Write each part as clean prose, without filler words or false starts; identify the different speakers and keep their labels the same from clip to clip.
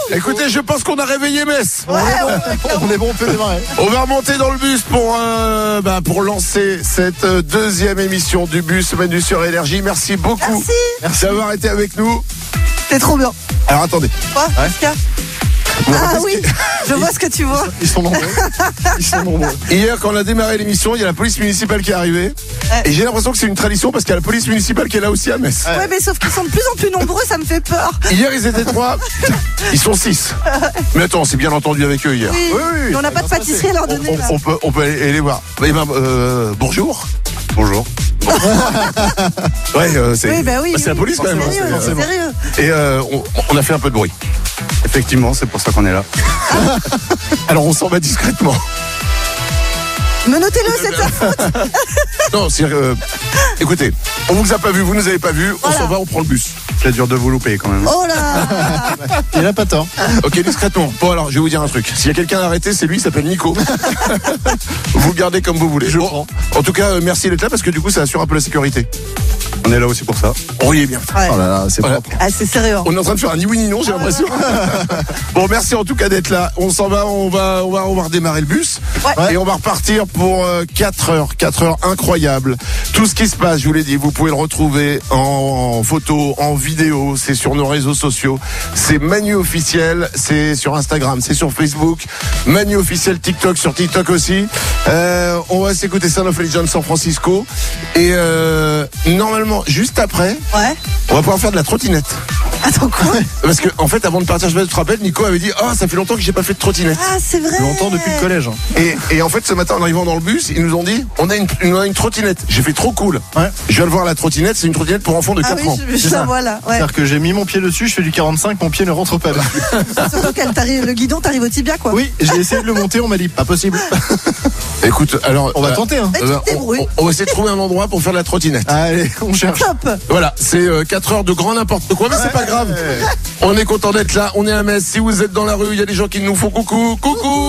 Speaker 1: Écoutez, je pense qu'on a réveillé Metz.
Speaker 2: Ouais, on est bon, on peut démarrer.
Speaker 1: On va remonter dans le bus pour lancer cette deuxième émission du bus Manu sur Énergie. Merci beaucoup d'avoir été avec nous.
Speaker 3: C'est trop bien.
Speaker 1: Alors attendez.
Speaker 3: Quoi, oui, je vois ce que tu vois.
Speaker 2: Ils sont nombreux.
Speaker 1: Hier, quand on a démarré l'émission, il y a la police municipale qui est arrivée. Et j'ai l'impression que c'est une tradition parce qu'il y a la police municipale qui est là aussi à Metz.
Speaker 3: Ouais, mais sauf qu'ils sont de plus en plus nombreux, ça me fait peur.
Speaker 1: Hier, ils étaient 3. Ils sont 6. Mais attends, on s'est bien entendu avec eux hier.
Speaker 3: Oui. Mais on n'a pas de pâtisserie à leur donner. Là.
Speaker 1: On peut aller les voir. Bonjour.
Speaker 2: Bonjour.
Speaker 1: Ouais,
Speaker 3: c'est
Speaker 1: la police quand même.
Speaker 3: C'est sérieux.
Speaker 1: Et on a fait un peu de bruit.
Speaker 2: Effectivement, c'est pour ça qu'on est là.
Speaker 1: Alors on s'en va discrètement.
Speaker 3: Menotez-le, c'est ta faute.
Speaker 1: Non, écoutez, on vous a pas vu, vous nous avez pas vu, on s'en va, on prend le bus.
Speaker 2: C'est dur de vous louper quand même.
Speaker 3: Oh là.
Speaker 2: Il a pas tort.
Speaker 1: Ok, discrètement. Bon alors, je vais vous dire un truc. S'il y a quelqu'un à arrêter, c'est lui, il s'appelle Nico. Vous le gardez comme vous voulez. En tout cas, merci d'être là parce que du coup, ça assure un peu la sécurité.
Speaker 2: On est là aussi pour ça.
Speaker 1: On y est bien.
Speaker 3: Ouais.
Speaker 2: Oh là là, c'est propre.
Speaker 3: Ah, c'est sérieux.
Speaker 1: On est en train de faire un ni oui ni non, j'ai l'impression. Bon, merci en tout cas d'être là. On s'en va, on va redémarrer le bus.
Speaker 3: Ouais.
Speaker 1: Et on va repartir pour 4 heures. 4 heures incroyables. Tout ce qui se passe, je vous l'ai dit, vous pouvez le retrouver en photo, en vidéo. C'est sur nos réseaux sociaux. C'est Manu officiel. C'est sur Instagram, c'est sur Facebook. Manu officiel TikTok, sur TikTok aussi. On va s'écouter Son of Legend San Francisco. Et normalement, juste après, on va pouvoir faire de la trottinette.
Speaker 3: Attends, quoi?
Speaker 1: Parce que, en fait, avant de partir, je sais pas si tu te rappelles, Nico avait dit, ça fait longtemps que j'ai pas fait de trottinette.
Speaker 3: Ah, c'est vrai.
Speaker 2: Longtemps depuis le collège.
Speaker 1: Et en fait, ce matin, en arrivant dans le bus, ils nous ont dit, on a une trottinette. J'ai fait trop cool.
Speaker 2: Ouais.
Speaker 1: Je viens de voir la trottinette, c'est une trottinette pour enfants de 4 ans.
Speaker 3: Je la vois là. Ouais.
Speaker 2: C'est-à-dire que j'ai mis mon pied dessus, je fais du 45, mon pied ne rentre pas dessus.
Speaker 3: Surtout quand le guidon t'arrive au tibia, quoi.
Speaker 2: Oui, j'ai essayé de le monter, on m'a dit, pas possible.
Speaker 1: Écoute, alors.
Speaker 2: On va tenter, hein.
Speaker 1: On va essayer de trouver un endroit pour faire de la trottinette.
Speaker 2: Allez, on cherche.
Speaker 3: Top.
Speaker 1: Voilà, c'est 4 heures de grand n'importe quoi, mais c'est pas grave. On est content d'être là, on est à Metz. Si vous êtes dans la rue, il y a des gens qui nous font coucou.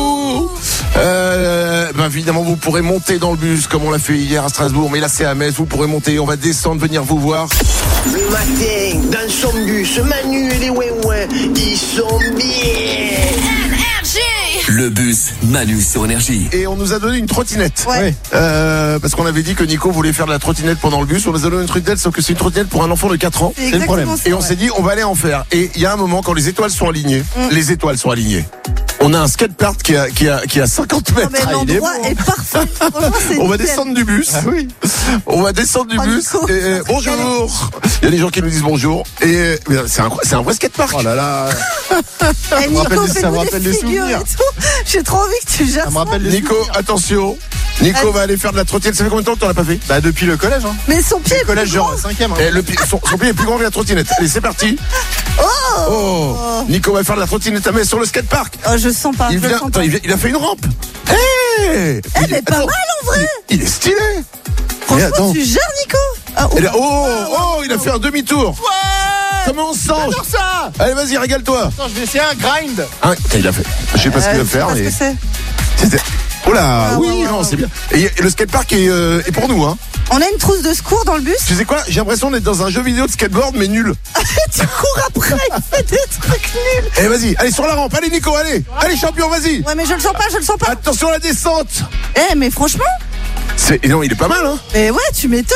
Speaker 1: Évidemment, vous pourrez monter dans le bus comme on l'a fait hier à Strasbourg, mais là c'est à Metz, vous pourrez monter, on va descendre, venir vous voir.
Speaker 4: Le matin, dans son bus, Manu et les ouin-ouin, ils sont bien.
Speaker 5: Le bus Manu sur Énergie.
Speaker 1: Et on nous a donné une trottinette.
Speaker 3: Ouais.
Speaker 1: Parce qu'on avait dit que Nico voulait faire de la trottinette pendant le bus. On nous a donné une trottinette, sauf que c'est une trottinette pour un enfant de 4 ans.
Speaker 3: C'est
Speaker 2: le problème.
Speaker 1: Et on s'est dit, on va aller en faire. Et il y a un moment, quand les étoiles sont alignées, on a un skatepark qui a 50 mètres.
Speaker 3: Mais l'endroit est parfait. Franchement, c'est
Speaker 1: On va
Speaker 3: nickel.
Speaker 1: descendre du bus.
Speaker 2: Ah oui.
Speaker 1: On va descendre du bus.
Speaker 3: Nico,
Speaker 1: Et, bonjour. Il y a des gens qui nous disent bonjour. Et c'est un vrai skatepark.
Speaker 2: Oh là là.
Speaker 3: Eh, Nico,
Speaker 2: ça me
Speaker 3: fais-nous
Speaker 2: rappelle
Speaker 3: des
Speaker 2: des
Speaker 3: figures
Speaker 2: souvenirs.
Speaker 3: et tout. J'ai trop envie que tu gères
Speaker 2: Ça me
Speaker 3: ça.
Speaker 2: rappelle les
Speaker 1: Nico,
Speaker 2: souvenirs.
Speaker 1: attention. Nico va aller faire de la trottinette. Ça fait combien de temps que t'en as pas fait?
Speaker 2: Bah depuis le collège, hein.
Speaker 3: Mais son pied est
Speaker 2: Collège
Speaker 3: plus grand.
Speaker 2: genre 5ème.
Speaker 1: Son pied est plus grand que la trottinette. Allez, c'est parti. Oh. Nico va faire de la trottinette à Metz sur le skatepark.
Speaker 3: Oh, je sens pas.
Speaker 1: Il a fait une rampe.
Speaker 3: Elle est pas mal en vrai.
Speaker 1: Il est stylé.
Speaker 3: Franchement,
Speaker 1: attends.
Speaker 3: tu gères, Nico. Ah,
Speaker 1: Il a fait un demi-tour. Comment on sent?
Speaker 2: J'adore ça.
Speaker 1: Allez, vas-y, régale-toi.
Speaker 2: Attends, je vais essayer un grind.
Speaker 1: Il a fait. Je sais pas ce qu'il va faire,
Speaker 3: je sais
Speaker 1: mais.
Speaker 3: pas ce que c'est.
Speaker 1: C'était. Oh là, oui,
Speaker 3: ouais,
Speaker 1: non,
Speaker 3: ouais.
Speaker 1: c'est bien. Et le skatepark est pour nous, hein.
Speaker 3: On a une trousse de secours dans le bus.
Speaker 1: Tu sais quoi? J'ai l'impression d'être dans un jeu vidéo de skateboard, mais nul.
Speaker 3: Tu cours après, il fait des trucs nuls.
Speaker 1: Allez, vas-y, allez sur la rampe. Allez, Nico, allez. Allez, champion, vas-y.
Speaker 3: Ouais, mais je le sens pas.
Speaker 1: Attention à la descente.
Speaker 3: Mais franchement,
Speaker 1: Non, il est pas mal, hein.
Speaker 3: mais ouais, tu m'étonnes.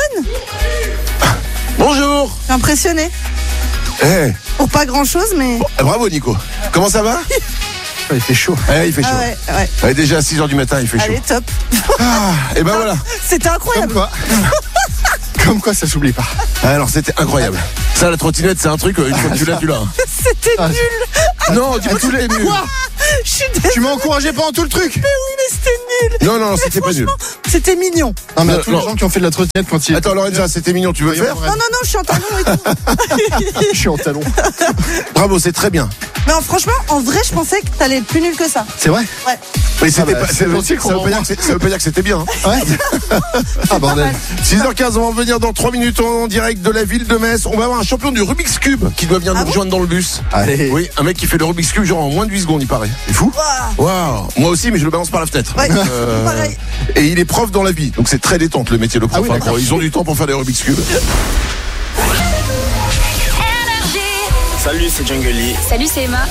Speaker 1: Bonjour.
Speaker 3: Je suis impressionné. Pour pas grand chose, mais.
Speaker 1: Bravo, Nico. Comment ça va?
Speaker 2: Il fait chaud.
Speaker 1: Il fait chaud.
Speaker 3: Ah ouais.
Speaker 1: Ouais, déjà à 6h du matin, il fait chaud.
Speaker 3: Allez, top.
Speaker 1: Et ben voilà.
Speaker 3: C'était incroyable.
Speaker 2: Comme quoi ça s'oublie pas.
Speaker 1: Alors c'était incroyable. Ça, la trottinette, c'est un truc, une fois que tu l'as, tu l'as.
Speaker 3: C'était nul.
Speaker 1: Non, dis-moi que c'était nul.
Speaker 3: Je suis désolée.
Speaker 2: Tu m'as encouragé pendant tout le truc.
Speaker 3: Mais oui, mais c'était nul.
Speaker 1: Non, c'était pas nul.
Speaker 3: C'était mignon.
Speaker 2: Non mais à tous
Speaker 1: Non.
Speaker 2: les gens qui ont fait de la trottinette quand il.
Speaker 1: Attends, Lorenza, c'était mignon, tu veux faire?
Speaker 3: Non, je suis en talon et tout.
Speaker 2: Je suis en talon.
Speaker 1: Bravo, c'est très bien.
Speaker 3: Mais franchement, en vrai, je pensais que t'allais être plus nul que ça.
Speaker 2: C'est vrai.
Speaker 3: Ouais.
Speaker 1: Mais c'était pas.
Speaker 2: c'est gentil qu'on
Speaker 1: ça veut pas
Speaker 2: m'envoie.
Speaker 1: dire que ça veut pas dire que c'était bien. Hein.
Speaker 2: Ouais. Ah bordel.
Speaker 1: 6h15, on va venir dans 3 minutes en direct de la ville de Metz. On va avoir un champion du Rubik's Cube qui doit venir nous rejoindre dans le bus.
Speaker 2: Allez.
Speaker 1: Oui, un mec qui fait le Rubik's Cube genre en moins de 8 secondes, il paraît. C'est fou. Waouh. Moi aussi, mais je le balance par la fenêtre.
Speaker 3: Ouais, pareil.
Speaker 1: Et il est prof dans la vie, donc c'est très détente le métier de prof.
Speaker 2: Ah oui, d'accord.
Speaker 1: Ils ont du temps pour faire des Rubik's Cube.
Speaker 4: Salut, c'est Djangeli.
Speaker 6: Salut, c'est Emma.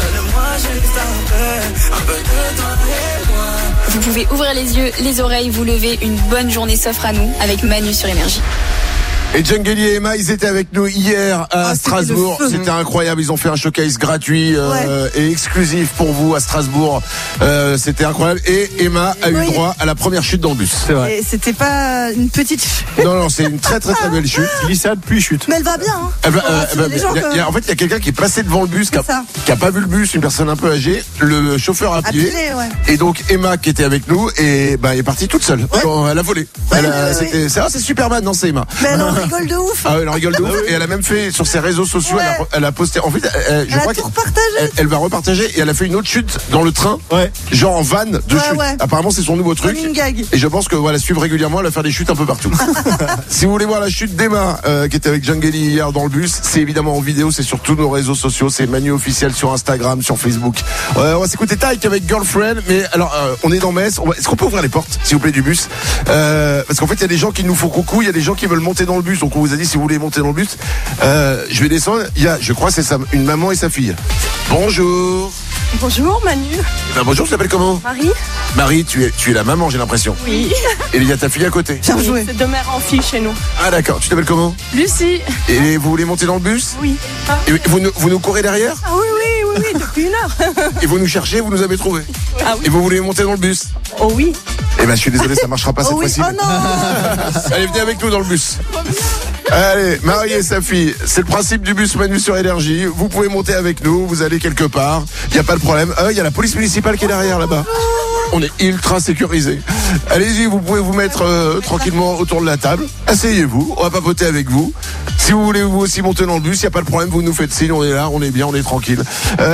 Speaker 6: Vous pouvez ouvrir les yeux, les oreilles, vous lever. Une bonne journée s'offre à nous avec Manu sur Énergie.
Speaker 1: Et Djangeli et Emma, ils étaient avec nous hier à Strasbourg. C'était incroyable. Ils ont fait un showcase gratuit et exclusif pour vous à Strasbourg. C'était incroyable. Et Emma a eu droit à la première chute dans le bus.
Speaker 2: C'est vrai.
Speaker 3: Et c'était pas une petite chute.
Speaker 1: Non, c'est une très très très belle chute.
Speaker 2: Glissade puis chute.
Speaker 3: Mais elle va bien. Hein.
Speaker 1: En fait, il y a quelqu'un qui est passé devant le bus, qui a pas vu le bus, une personne un peu âgée. Le chauffeur a pied. Et donc Emma qui était avec nous et est partie toute seule. Bon, elle a volé. C'est Superman, non, c'est Emma.
Speaker 3: Mais elle en rigole de ouf.
Speaker 1: Ah, elle en rigole de ouf. Et elle a même fait sur ses réseaux sociaux. Elle a posté. En fait, je crois qu'elle va repartager. Et elle a fait une autre chute dans le train. Genre en van de chute. Apparemment, c'est son nouveau truc. Et je pense que voilà, suivre régulièrement, elle va faire des chutes un peu partout. Si vous voulez voir la chute d'Emma qui était avec Djangeli hier dans le bus, c'est évidemment en vidéo, c'est sur tous nos réseaux sociaux, c'est Manu officiel sur Instagram, sur Facebook. On va s'écouter Tyke avec Girlfriend, mais alors on est dans Metz. Est-ce qu'on peut ouvrir les portes, s'il vous plaît, du bus parce qu'en fait, il y a des gens qui nous font coucou, il y a des gens qui veulent monter dans le bus. Donc on vous a dit si vous voulez monter dans le bus, je vais descendre. Il y a, je crois, c'est ça, une maman et sa fille. Bonjour.
Speaker 7: Bonjour Manu.
Speaker 1: Bonjour, tu t'appelles comment?
Speaker 7: Marie.
Speaker 1: Marie, tu es la maman, j'ai l'impression.
Speaker 7: Oui.
Speaker 1: Et il y a ta fille à côté.
Speaker 3: Bien joué.
Speaker 7: C'est de mère en fille chez nous.
Speaker 1: Ah d'accord, tu t'appelles comment?
Speaker 7: Lucie.
Speaker 1: Et vous voulez monter dans le bus?
Speaker 7: Oui.
Speaker 1: Et vous nous courez derrière?
Speaker 7: Ah oui, depuis une heure.
Speaker 1: Et vous nous cherchez, vous nous avez trouvé?
Speaker 7: Ah oui.
Speaker 1: Et vous voulez monter dans le bus?
Speaker 7: Oh oui.
Speaker 1: Eh ben je suis désolé, ça marchera pas cette fois-ci.
Speaker 3: Oh non.
Speaker 1: Allez, venez avec nous dans le bus. Allez, Marie et sa fille, c'est le principe du bus Manu sur Énergie. Vous pouvez monter avec nous, vous allez quelque part, il n'y a pas de problème. Il y a la police municipale qui est derrière là-bas. On est ultra sécurisé. Allez-y, vous pouvez vous mettre tranquillement autour de la table. Asseyez-vous, on va papoter avec vous. Si vous voulez vous aussi monter dans le bus, il n'y a pas de problème, vous nous faites signe, on est là, on est bien, on est tranquille.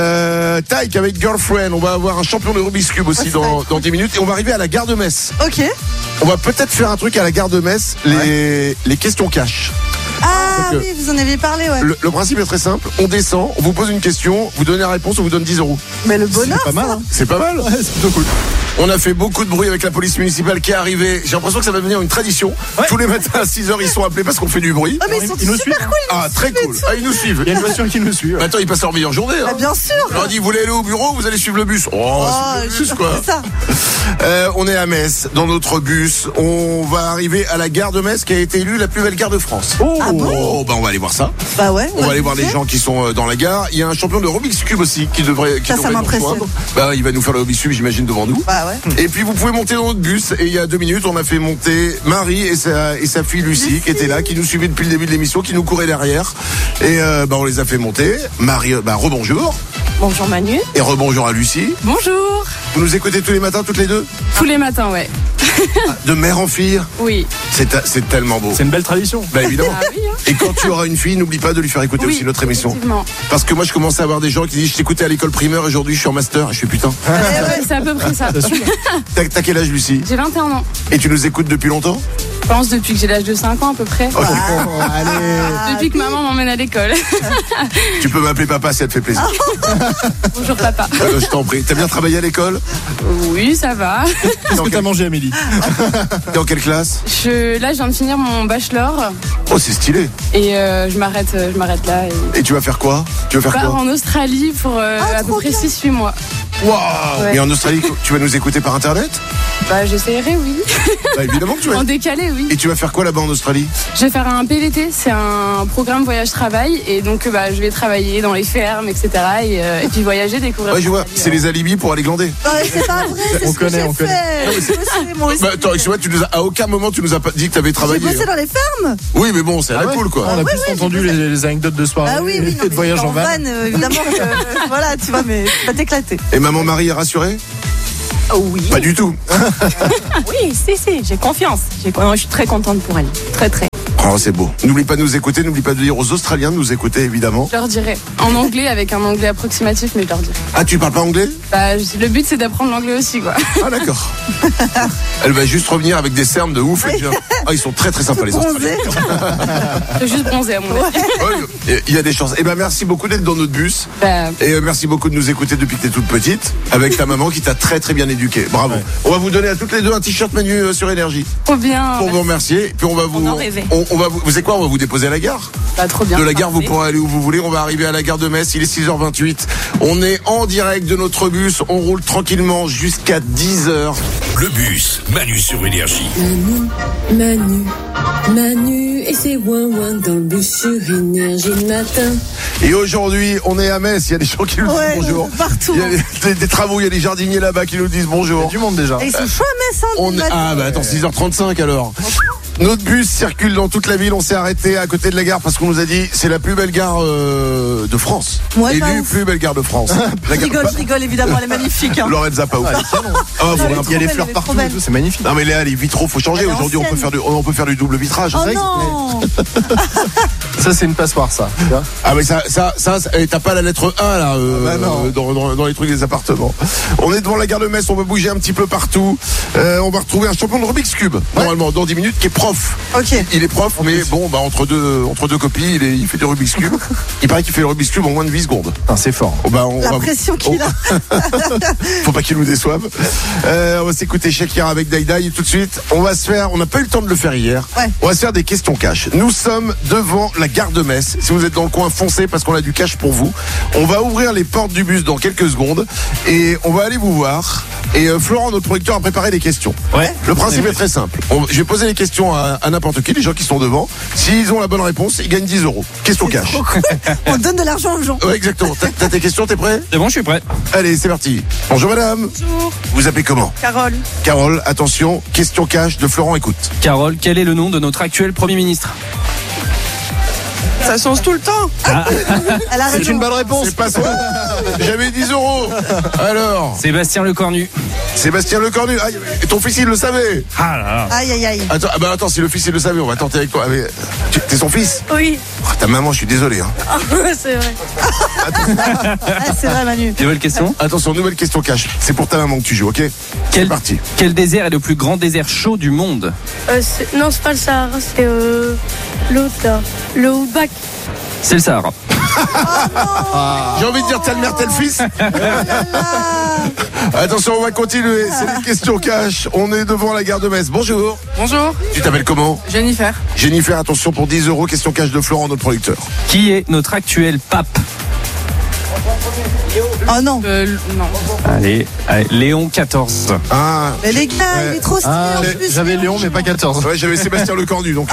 Speaker 1: Tyke avec Girlfriend, on va avoir un champion de Rubik's Cube aussi dans 10 minutes. Et on va arriver à la gare de Metz.
Speaker 3: Ok.
Speaker 1: On va peut-être faire un truc à la gare de Metz, les questions cash.
Speaker 3: Ah oui, vous en aviez parlé, ouais.
Speaker 1: Le principe est très simple, on descend, on vous pose une question, vous donnez la réponse, on vous donne 10 €.
Speaker 3: Mais le bonheur,
Speaker 2: C'est pas mal, hein.
Speaker 1: C'est pas mal.
Speaker 2: Ouais, c'est plutôt cool.
Speaker 1: On a fait beaucoup de bruit avec la police municipale qui est arrivée. J'ai l'impression que ça va devenir une tradition. Tous les matins à 6h, ils sont appelés parce qu'on fait du bruit.
Speaker 3: Ah mais ils sont
Speaker 2: Ils nous
Speaker 3: super
Speaker 2: suivent.
Speaker 3: cool.
Speaker 1: Ah, très cool. Ah, ils nous suivent.
Speaker 2: Il y a une voiture qui nous suit.
Speaker 1: Mais attends, ils passent leur meilleure journée.
Speaker 3: Ah, bien sûr.
Speaker 1: On leur dit, vous voulez aller au bureau, vous allez suivre le bus. Suivre le bus, quoi.
Speaker 3: C'est ça.
Speaker 1: On est à Metz, dans notre bus. On va arriver à la gare de Metz qui a été élue la plus belle gare de France. On va aller voir ça.
Speaker 3: Bah ouais.
Speaker 1: On va aller voir les gens qui sont dans la gare. Il y a un champion de Rubik's Cube aussi qui devrait
Speaker 3: Ça
Speaker 1: nous
Speaker 3: m'impressionne.
Speaker 1: rejoindre. Il va nous faire le Rubik's Cube, j'imagine, devant nous.
Speaker 3: Bah ouais.
Speaker 1: Et puis vous pouvez monter dans notre bus. Et il y a 2 minutes, on a fait monter Marie et sa fille Lucie qui était là, qui nous suivait depuis le début de l'émission, qui nous courait derrière. Et on les a fait monter. Marie, rebonjour.
Speaker 7: Bonjour Manu.
Speaker 1: Et rebonjour à Lucie.
Speaker 7: Bonjour.
Speaker 1: Vous nous écoutez tous les matins, toutes les deux?
Speaker 7: Tous les matins, ouais.
Speaker 1: De mère en fille.
Speaker 7: Oui.
Speaker 1: C'est tellement beau.
Speaker 2: C'est une belle tradition.
Speaker 1: Bah évidemment.
Speaker 7: Ah oui, hein.
Speaker 1: Et quand tu auras une fille, n'oublie pas de lui faire écouter aussi notre émission.
Speaker 7: Effectivement.
Speaker 1: Parce que moi je commence à avoir des gens qui disent je t'écoutais à l'école primaire, aujourd'hui je suis en master. Je fais putain.
Speaker 7: C'est à peu près ça.
Speaker 1: T'as quel âge, Lucie?
Speaker 7: J'ai 21 ans.
Speaker 1: Et tu nous écoutes depuis longtemps?
Speaker 7: Je pense depuis que j'ai l'âge de 5 ans à peu près.
Speaker 2: Allez.
Speaker 7: Depuis que maman m'emmène à l'école.
Speaker 1: Tu peux m'appeler papa si ça te fait plaisir.
Speaker 7: Bonjour papa.
Speaker 1: Je t'en prie. T'as bien travaillé à l'école?
Speaker 7: Oui, ça va.
Speaker 2: Qu'est-ce que t'as mangé, Amélie?
Speaker 1: T'es en quelle classe?
Speaker 7: Là, je viens de finir mon bachelor
Speaker 1: Oh, c'est stylé.
Speaker 7: et je m'arrête là.
Speaker 1: Et tu vas faire quoi? Tu vas
Speaker 7: Je
Speaker 1: faire
Speaker 7: pars
Speaker 1: quoi?
Speaker 7: en Australie pour à peu près 6-8 mois.
Speaker 1: Waouh!
Speaker 7: Ouais.
Speaker 1: Et en Australie, tu vas nous écouter par internet?
Speaker 7: J'essaierai, oui.
Speaker 1: Bah évidemment que tu vas.
Speaker 7: En décalé, oui.
Speaker 1: Et tu vas faire quoi là-bas en Australie?
Speaker 7: Je vais faire un PVT, c'est un programme voyage-travail. Et donc, je vais travailler dans les fermes, etc. Et puis voyager, découvrir.
Speaker 1: Ouais, je vois. C'est les alibis pour aller glander.
Speaker 3: Ouais, c'est pas vrai, c'est
Speaker 2: On
Speaker 3: ce que
Speaker 2: connaît,
Speaker 3: j'ai
Speaker 2: on connaît.
Speaker 3: fait. Moi aussi.
Speaker 1: Bah attends, excuse-moi, à aucun moment tu nous as pas dit que t'avais
Speaker 3: J'ai
Speaker 1: travaillé.
Speaker 3: bossé dans les fermes.
Speaker 1: Oui, mais bon, c'est à la cool quoi.
Speaker 2: On a plus entendu les anecdotes de soirée
Speaker 3: Ah oui,
Speaker 2: et
Speaker 3: non,
Speaker 2: de voyage en van.
Speaker 3: évidemment. Voilà, tu vois, mais tu vas t'éclater.
Speaker 1: Et maman Marie est rassurée?
Speaker 7: Oui.
Speaker 1: Pas du tout.
Speaker 7: Oui, si, j'ai confiance. Je suis très contente pour elle. Très, très.
Speaker 1: Oh, c'est beau. N'oublie pas de nous écouter, n'oublie pas de dire aux Australiens de nous écouter, évidemment.
Speaker 7: Je leur dirai. En anglais, avec un anglais approximatif, mais je leur dirai.
Speaker 1: Ah, tu parles pas anglais?
Speaker 7: Le but, c'est d'apprendre l'anglais aussi, quoi.
Speaker 1: Ah, d'accord. Elle va juste revenir avec des cernes de ouf. Et dire, ah, ils sont très très sympas les Australiens.
Speaker 7: Je vais juste bronzer, à mon avis.
Speaker 1: Ouais, il y a des chances. Eh ben, merci beaucoup d'être dans notre bus. Et merci beaucoup de nous écouter depuis que t'es toute petite. Avec ta maman qui t'a très très bien éduquée. Bravo. Ouais. On va vous donner à toutes les deux un t-shirt Manu sur Énergie.
Speaker 7: Trop bien.
Speaker 1: Pour vous remercier. Puis on va vous,
Speaker 7: On en rêvait.
Speaker 1: on vous savez quoi, on va vous déposer à la gare.
Speaker 7: Bah, trop bien.
Speaker 1: De la gare, vous
Speaker 7: Parfait.
Speaker 1: pourrez aller où vous voulez. On va arriver à la gare de Metz. Il est 6h28. On est en direct de notre bus. On roule tranquillement jusqu'à 10h.
Speaker 5: Le bus Manu sur Énergie.
Speaker 8: Manu et ses ouin-ouin dans le bus sur Énergie le matin.
Speaker 1: Et aujourd'hui, on est à Metz. Il y a des gens qui nous disent bonjour.
Speaker 3: Partout.
Speaker 1: Il y a des travaux. Il y a des jardiniers là-bas qui nous disent
Speaker 2: Il y a
Speaker 1: bonjour.
Speaker 2: du monde déjà.
Speaker 3: Et ils sont chauds à Metz, hein,
Speaker 1: On
Speaker 3: du
Speaker 1: est...
Speaker 3: matin.
Speaker 1: Ah bah attends, 6h35 alors. Notre bus circule dans toute la ville. On s'est arrêté à côté de la gare parce qu'on nous a dit c'est la plus belle gare de France.
Speaker 3: Ouais, pas
Speaker 1: Élue
Speaker 3: ouf.
Speaker 1: plus belle gare de France. La
Speaker 3: Je
Speaker 1: gare-
Speaker 3: rigole, évidemment, elle est magnifique. Hein.
Speaker 1: Lorenza pas ouf. Ah, faut
Speaker 3: Elle est
Speaker 1: un
Speaker 3: trop
Speaker 1: peu-
Speaker 2: Il y a les
Speaker 3: belle,
Speaker 2: fleurs
Speaker 3: elle est
Speaker 2: partout
Speaker 3: trop
Speaker 2: et
Speaker 3: belle.
Speaker 2: tout, c'est magnifique.
Speaker 1: Non mais Léa, les vitraux, faut changer.
Speaker 3: Elle est
Speaker 1: Aujourd'hui, on peut
Speaker 3: ancienne.
Speaker 1: faire du double vitrage.
Speaker 3: Oh
Speaker 1: C'est vrai que-
Speaker 3: non.
Speaker 2: Ça, c'est une passoire, ça. Tu vois.
Speaker 1: Ah mais ça, t'as pas la lettre A là
Speaker 2: bah non.
Speaker 1: dans les trucs des appartements. On est devant la gare de Metz, on va bouger un petit peu partout. On va retrouver un champion de Rubik's Cube normalement dans 10 minutes qui est prof.
Speaker 3: Ok.
Speaker 1: Il est prof, mais bon, bah entre deux copies, il fait du Rubik's Cube. Il paraît qu'il fait le Rubik's Cube en moins de 8 secondes.
Speaker 2: Putain, c'est fort.
Speaker 1: Oh, bah, on
Speaker 3: La
Speaker 1: va-
Speaker 3: pression qu'il a.
Speaker 1: Faut pas qu'il nous déçoive. On va s'écouter Shakira avec Daïdaï et tout de suite, on n'a pas eu le temps de le faire hier.
Speaker 3: Ouais.
Speaker 1: On va se faire des questions cash. Nous sommes devant la gare de Metz. Si vous êtes dans le coin, foncez parce qu'on a du cash pour vous. On va ouvrir les portes du bus dans quelques secondes et on va aller vous voir. Et Florent, notre producteur, a préparé des questions.
Speaker 2: Ouais.
Speaker 1: Le principe est très simple. Je vais poser les questions à n'importe qui, les gens qui sont devant. S'ils ont la bonne réponse, ils gagnent 10 euros. Question cash.
Speaker 3: On donne de l'argent aux gens.
Speaker 1: Ouais, exactement. T'as tes questions, t'es prêt?
Speaker 9: C'est bon, je suis prêt.
Speaker 1: Allez, c'est parti. Bonjour madame.
Speaker 3: Bonjour.
Speaker 1: Vous appelez comment?
Speaker 3: Carole.
Speaker 1: Carole, attention, question cash de Florent, écoute.
Speaker 9: Carole, quel est le nom de notre actuel Premier ministre?
Speaker 3: Ça change tout le temps. Elle a
Speaker 2: C'est
Speaker 3: raison.
Speaker 2: une bonne réponse.
Speaker 1: C'est pas ça. J'avais 10 euros. Alors,
Speaker 9: Sébastien Lecornu.
Speaker 1: Sébastien Lecornu. Ah, et ton fils, il le savait.
Speaker 9: Ah là là.
Speaker 3: Aïe, aïe, aïe.
Speaker 1: Attends, si le fils, il le savait, on va tenter avec toi. Mais, t'es son fils?
Speaker 3: Oui.
Speaker 1: Oh, ta maman, je suis désolé. Hein.
Speaker 3: C'est vrai. C'est vrai, Manu.
Speaker 9: Nouvelle question.
Speaker 1: Attention, nouvelle question cash. C'est pour ta maman que tu joues, ok? C'est
Speaker 9: Quel,
Speaker 1: parti.
Speaker 9: quel désert est le plus grand désert chaud du monde?
Speaker 10: Non, c'est pas le Sahara, c'est l'autre là. Le Outback.
Speaker 9: C'est le Sahara.
Speaker 1: J'ai envie de dire telle mère, tel fils. Attention, on va continuer. C'est les questions cash. On est devant la gare de Metz. Bonjour.
Speaker 7: Bonjour,
Speaker 1: Tu t'appelles comment?
Speaker 7: Jennifer.
Speaker 1: Jennifer, attention pour 10 euros. Question cash de Florent, notre producteur.
Speaker 9: Qui est notre actuel pape?
Speaker 3: Oh non.
Speaker 7: Non.
Speaker 9: Allez, Léon XIV.
Speaker 1: Ah.
Speaker 3: Mais les gars, il est trop stylé
Speaker 2: Ah,
Speaker 3: en plus.
Speaker 2: j'avais Léon, mais pas 14.
Speaker 1: Ouais, j'avais Sébastien Lecornu, donc.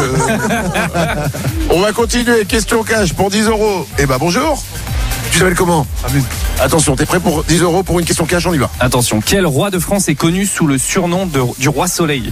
Speaker 1: On va continuer. Question cash pour 10 euros. Eh ben bonjour. Tu t'appelles comment? Attention, t'es prêt pour 10 euros pour une question cash? On y va.
Speaker 9: Attention, quel roi de France est connu sous le surnom du roi Soleil?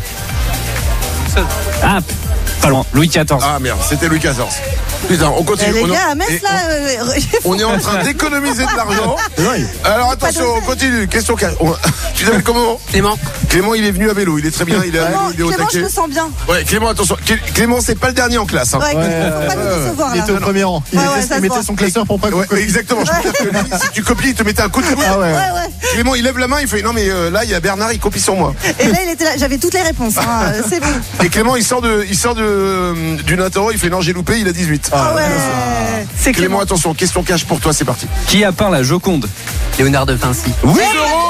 Speaker 9: Ah, pas loin, Louis XIV.
Speaker 1: Ah merde, c'était Louis XIV. Putain, on continue.
Speaker 3: Les
Speaker 1: On est-
Speaker 3: gars, à Metz,
Speaker 1: et
Speaker 3: là.
Speaker 1: on est en train d'économiser de l'argent. Alors attention, on continue. Question cash. Tu t'appelles comment?
Speaker 7: Clément.
Speaker 1: Clément, il est venu à vélo. Il est très bien. Il est à vélo, il est au
Speaker 3: Clément, je
Speaker 1: taquet.
Speaker 3: me sens bien.
Speaker 1: Ouais, Clément, attention. Clément, c'est pas le dernier en classe. Hein.
Speaker 3: Ouais, faut pas nous décevoir
Speaker 2: Il
Speaker 3: là.
Speaker 2: était au premier rang. Il
Speaker 3: Ouais, ouais,
Speaker 2: mettait-
Speaker 3: ça
Speaker 2: il
Speaker 3: se
Speaker 2: mettait
Speaker 3: voit.
Speaker 2: son classeur pour pas
Speaker 1: Ouais,
Speaker 2: copier.
Speaker 1: exactement. Je peux dire que lui, si tu copies, il te mettait un coup de coude.
Speaker 2: Ah ouais.
Speaker 3: Ouais, ouais.
Speaker 1: Clément, il lève la main, il fait non mais là il y a Bernard, il copie sur moi.
Speaker 3: Et là, il était là. J'avais toutes les réponses. Hein. C'est bon.
Speaker 1: Et Clément, il sort d'une interro, il fait non j'ai loupé, il a 18.
Speaker 3: Ah ouais. C'est
Speaker 1: Clément,
Speaker 3: Clément.
Speaker 1: attention, question cash pour toi, c'est parti.
Speaker 9: Qui a peint la Joconde?
Speaker 11: Léonard de Vinci.
Speaker 1: 10 euros 10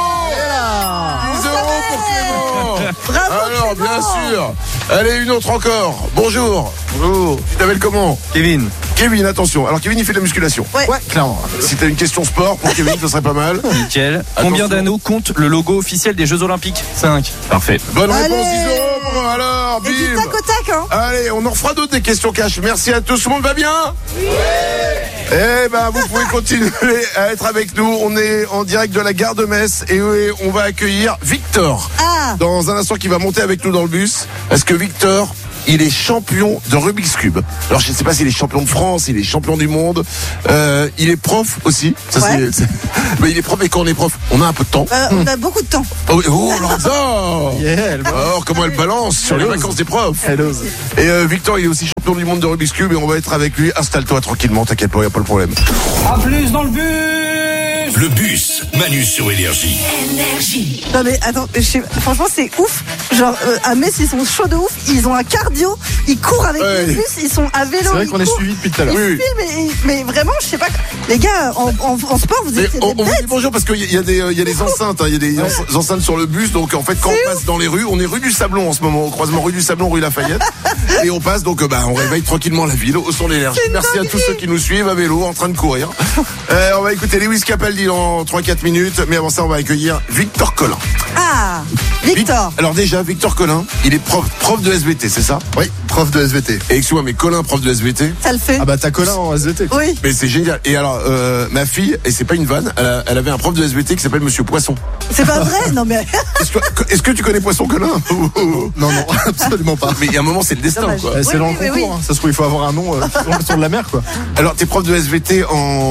Speaker 1: euros pour Clément.
Speaker 3: Bravo,
Speaker 1: Alors,
Speaker 3: Clément.
Speaker 1: bien sûr. Allez, une autre encore. Bonjour. Bonjour. Tu t'appelles comment?
Speaker 2: Kevin.
Speaker 1: Kevin, attention. Alors Kevin, il fait de la musculation.
Speaker 3: Ouais.
Speaker 2: Clairement.
Speaker 1: Si t'as une question sport pour Kevin, ce serait pas mal.
Speaker 9: Nickel.
Speaker 1: Attention.
Speaker 9: Combien d'anneaux compte le logo officiel des Jeux Olympiques? 5. Parfait.
Speaker 1: Bonne
Speaker 3: Allez.
Speaker 1: réponse, 10 euros. Alors,
Speaker 3: Et du
Speaker 1: bim.
Speaker 3: tac au tac, hein.
Speaker 1: Allez, on en refera d'autres des questions cash. Merci à tous. Tout le monde va bien? Oui. Eh ben, vous pouvez continuer à être avec nous. On est en direct de la gare de Metz et on va accueillir Victor.
Speaker 3: Ah.
Speaker 1: Dans un instant, qui va monter avec nous dans le bus. Parce que Victor, il est champion de Rubik's Cube. Alors, je ne sais pas s'il est champion de France, il est champion du monde. Il est prof aussi. Ça,
Speaker 3: Ouais.
Speaker 1: Mais il est prof et quand on est prof, on a un peu de temps.
Speaker 3: On a beaucoup de temps.
Speaker 1: Oh, Lorenza.
Speaker 2: Yeah, elle va.
Speaker 1: Alors, comment elle balance sur les
Speaker 2: Elle ose.
Speaker 1: vacances des profs.
Speaker 2: Elle ose.
Speaker 1: Et Victor, il est aussi champion du monde de Rubik's Cube et on va être avec lui. Installe-toi tranquillement, t'inquiète pas, il n'y a pas le problème.
Speaker 11: A plus dans le bus. Le bus, Manu sur Énergie.
Speaker 3: Non mais attends, franchement c'est ouf. Genre à Metz ils sont chauds de ouf, ils ont un cardio, ils courent avec le bus, ils sont à vélo.
Speaker 2: C'est vrai qu'on est suivis depuis tout à l'heure.
Speaker 3: Ils filment, mais vraiment je sais pas. Les gars en sport vous êtes
Speaker 1: on vous dit bonjour parce qu'il y a des enceintes, il y a des enceintes sur le bus. Donc en fait quand on passe dans les rues, on est rue du Sablon en ce moment, au croisement rue du Sablon, rue Lafayette, et on passe donc on réveille tranquillement la ville au son de l'Énergie. Merci à tous ceux qui nous suivent à vélo en train de courir. On va écouter Lewis Capaldi dans 3-4 minutes, mais avant ça on va accueillir Victor Collin.
Speaker 3: Ah, Victor.
Speaker 1: Alors déjà Victor Collin, il est prof de SVT, c'est ça?
Speaker 2: Oui, prof de SVT.
Speaker 1: Et excuse-moi, mais Collin, prof de SVT?
Speaker 3: Ça le fait.
Speaker 2: Ah bah t'as Collin en SVT.
Speaker 3: Oui.
Speaker 1: Mais c'est génial. Et alors ma fille, et c'est pas une vanne, elle avait un prof de SVT qui s'appelle Monsieur Poisson.
Speaker 3: C'est pas vrai? Non mais.
Speaker 1: Est-ce que tu connais Poisson Collin?
Speaker 2: Non, absolument pas.
Speaker 1: Mais il y a un moment c'est le destin quoi.
Speaker 2: C'est dans le concours, hein. Ça se trouve il faut avoir un nom sur de la mer quoi.
Speaker 1: Alors t'es prof de SVT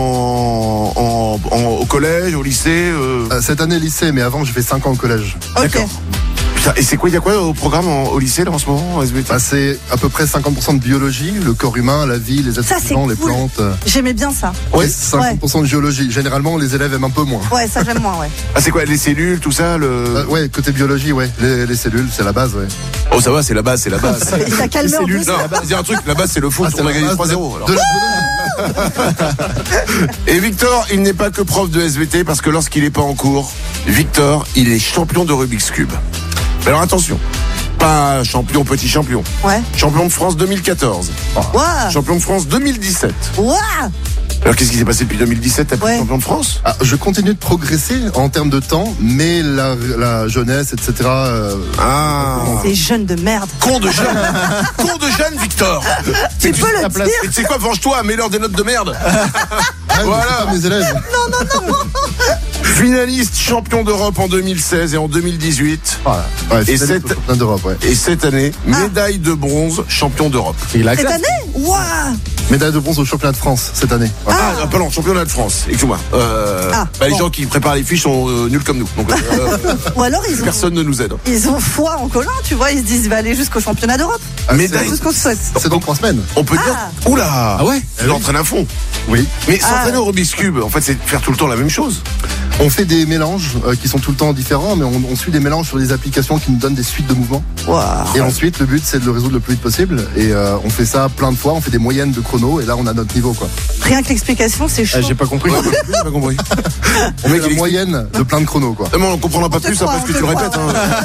Speaker 1: au collège, au lycée
Speaker 2: Cette année lycée, mais avant j'ai fait 5 ans au collège.
Speaker 3: Ok.
Speaker 1: Putain, et c'est quoi, il y a quoi au programme au lycée là en ce moment en SVT?
Speaker 2: C'est à peu près 50% de biologie, le corps humain, la vie, les êtres vivants, les plantes.
Speaker 3: J'aimais bien ça.
Speaker 2: Ouais, 50% de géologie. Généralement les élèves aiment un peu moins.
Speaker 3: Ouais, ça j'aime moins, ouais.
Speaker 1: Ah c'est quoi, les cellules, tout ça
Speaker 2: ouais, côté biologie, ouais. Les cellules, c'est la base, ouais.
Speaker 1: Oh ça va, c'est la base.
Speaker 3: Il t'a calmé en plus.
Speaker 1: Non, c'est un truc, la base c'est le foot, on a gagné 3-0 alors. Et Victor, il n'est pas que prof de SVT parce que lorsqu'il n'est pas en cours, Victor, il est champion de Rubik's Cube. Alors attention, pas champion, petit champion.
Speaker 3: Ouais.
Speaker 1: Champion de France 2014.
Speaker 3: Ouah.
Speaker 1: Champion de France 2017.
Speaker 3: Ouah.
Speaker 1: Alors qu'est-ce qui s'est passé depuis 2017? T'as pris champion de France?
Speaker 2: Je continue de progresser en termes de temps, mais la jeunesse, etc.
Speaker 3: Ces jeunes de merde.
Speaker 1: Con de jeune. Con de jeune, Victor.
Speaker 3: Tu peux le dire.
Speaker 1: Et tu sais quoi, venge-toi, mets-leur des notes de merde.
Speaker 2: Voilà mes élèves.
Speaker 3: Non.
Speaker 1: Finaliste champion d'Europe en 2016 et en 2018.
Speaker 2: Voilà. Ouais, et
Speaker 1: cette année, médaille de bronze champion d'Europe.
Speaker 3: Cette année? Waouh.
Speaker 2: Médaille de bronze au championnat de France cette année.
Speaker 1: Pardon, championnat de France. Excuse-moi. Les gens qui préparent les fiches sont nuls comme nous. Donc,
Speaker 3: ou alors
Speaker 1: personne ne nous aide.
Speaker 3: Ils ont foi en Collin, tu vois. Ils se disent, va aller jusqu'au championnat d'Europe.
Speaker 1: Médaille.
Speaker 3: C'est tout ce qu'on se souhaite.
Speaker 2: C'est dans 3 semaines.
Speaker 1: On peut dire. Oula. Ah ouais. Il entraîne à fond.
Speaker 2: Oui.
Speaker 1: Mais s'entraîner au Rubik's Cube, en fait, c'est faire tout le temps la même chose.
Speaker 2: On fait des mélanges qui sont tout le temps différents, mais on suit des mélanges sur des applications qui nous donnent des suites de mouvements.
Speaker 3: Wow.
Speaker 2: Et ensuite, le but, c'est de le résoudre le plus vite possible. Et on fait ça plein de fois, on fait des moyennes de chrono, et là, on a notre niveau, quoi.
Speaker 3: Rien que l'explication, c'est chaud.
Speaker 2: J'ai pas compris.
Speaker 1: J'ai pas compris.
Speaker 2: On met la moyenne de plein de chronos, quoi.
Speaker 1: Non, on comprendra pas plus après ce que tu le répètes.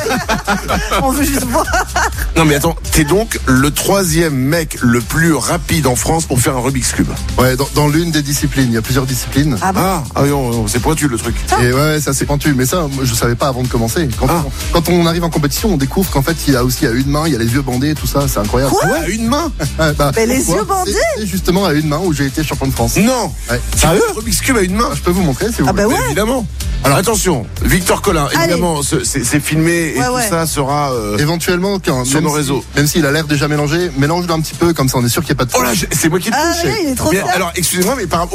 Speaker 3: On veut juste voir.
Speaker 1: Non, mais attends, t'es donc le 3e mec le plus rapide en France pour faire un Rubik's Cube.
Speaker 2: Ouais, dans l'une des disciplines. Il y a plusieurs disciplines.
Speaker 3: Ah bon?
Speaker 1: C'est pointu le truc.
Speaker 2: Et ouais, ça c'est pointu. Mais ça, moi, je savais pas avant de commencer. Quand on arrive en compétition, on découvre qu'en fait, il y a aussi à une main, il y a les yeux bandés, tout ça. C'est incroyable.
Speaker 3: Quoi?
Speaker 1: À une main?
Speaker 3: Mais les yeux bandés?
Speaker 2: C'est justement à une main où j'ai été champion de France.
Speaker 1: Non.
Speaker 2: Ouais.
Speaker 1: Sérieux? Rubik's Cube à une main?
Speaker 2: Je peux vous montrer si vous
Speaker 3: voulez.
Speaker 1: Ouais. Évidemment. Alors attention, Victor Collin, évidemment, c'est filmé et tout ça sera
Speaker 2: éventuellement
Speaker 1: sur nos réseaux.
Speaker 2: Même s'il a l'air déjà mélangé, mélange-le un petit peu, comme ça on est sûr qu'il n'y a pas de.
Speaker 1: Oh là, c'est moi qui le touche.
Speaker 3: Ouais, il est trop fort.
Speaker 1: Alors excusez-moi, mais pardon.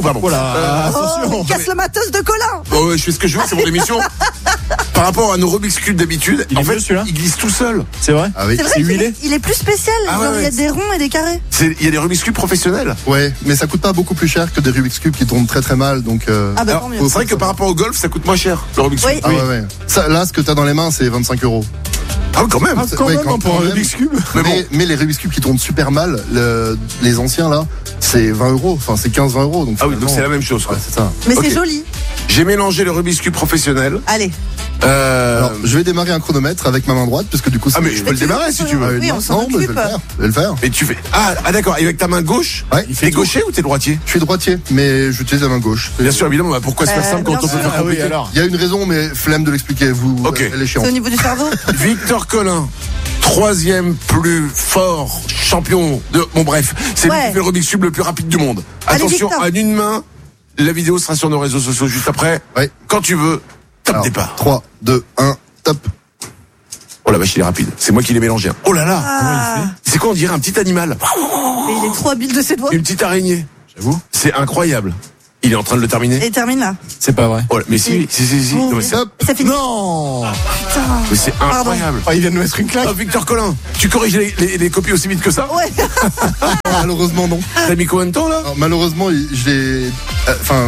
Speaker 3: Il casse le matos de Collin.
Speaker 1: Ouais, je fais ce que je veux, c'est mon émission. Par rapport à nos Rubik's Cube d'habitude, en fait, il glisse tout seul.
Speaker 9: C'est vrai?
Speaker 2: Ah oui.
Speaker 3: C'est huilé. Il est plus spécial. Il y a des ronds et des carrés.
Speaker 1: Il y a des Rubik's Cube professionnels.
Speaker 2: Ouais, mais ça coûte pas beaucoup plus cher que des Rubik's Cube qui tournent très très mal, donc.
Speaker 3: Tant mieux.
Speaker 1: C'est vrai que par rapport au golf, ça coûte moins cher le Rubik's Cube.
Speaker 3: Oui.
Speaker 2: Ah ouais. Ça, là, ce que t'as dans les mains, c'est 25 €.
Speaker 1: Ah quand même.
Speaker 2: Pour un Rubik's Cube. Mais les Rubik's Cube qui tournent super mal, les anciens là, c'est 20 €. Enfin, c'est 15-20 €. Donc
Speaker 1: donc c'est la même chose.
Speaker 2: Ouais, c'est ça.
Speaker 3: Mais c'est joli.
Speaker 1: J'ai mélangé le Rubik's Cube professionnel.
Speaker 3: Allez.
Speaker 2: Alors, je vais démarrer un chronomètre avec ma main droite, puisque du coup.
Speaker 1: Mais je peux le démarrer si tu veux.
Speaker 3: Oui, on s'en occupe.
Speaker 2: Je vais le faire.
Speaker 1: Mais tu fais. Ah d'accord. Et avec ta main gauche.
Speaker 2: Ouais.
Speaker 1: T'es gaucher ou t'es droitier?
Speaker 2: Je suis droitier, mais j'utilise la main gauche.
Speaker 1: Bien sûr, évidemment. Pourquoi se faire simple quand on peut faire compliqué?
Speaker 2: Il y a une raison, mais flemme de l'expliquer. Elle est chiante.
Speaker 3: C'est au niveau du cerveau.
Speaker 1: Victor Collin, 3e plus fort champion de. Bon bref, c'est lui qui fait le Rubik's Cube le plus rapide du monde. Attention, à une main. La vidéo sera sur nos réseaux sociaux juste après.
Speaker 2: Ouais.
Speaker 1: Quand tu veux, top départ.
Speaker 2: 3, 2, 1, top.
Speaker 1: Oh la vache, il est rapide. C'est moi qui l'ai mélangé. Oh là là. Comment il fait? C'est quoi, on dirait un petit animal.
Speaker 3: Mais il est trop habile de ses doigts.
Speaker 1: Une petite araignée. J'avoue. C'est incroyable. Il est en train de le terminer.
Speaker 3: Et termine là.
Speaker 9: C'est pas vrai.
Speaker 1: Oh, mais si. Non, mais
Speaker 3: ça finit.
Speaker 2: Non.
Speaker 3: Putain.
Speaker 1: Mais c'est incroyable.
Speaker 2: Il vient de nous mettre une claque.
Speaker 1: Victor Collin, tu corriges les copies aussi vite que ça?
Speaker 3: Ouais.
Speaker 2: Malheureusement non.
Speaker 1: T'as mis combien de temps là?
Speaker 2: Alors, malheureusement,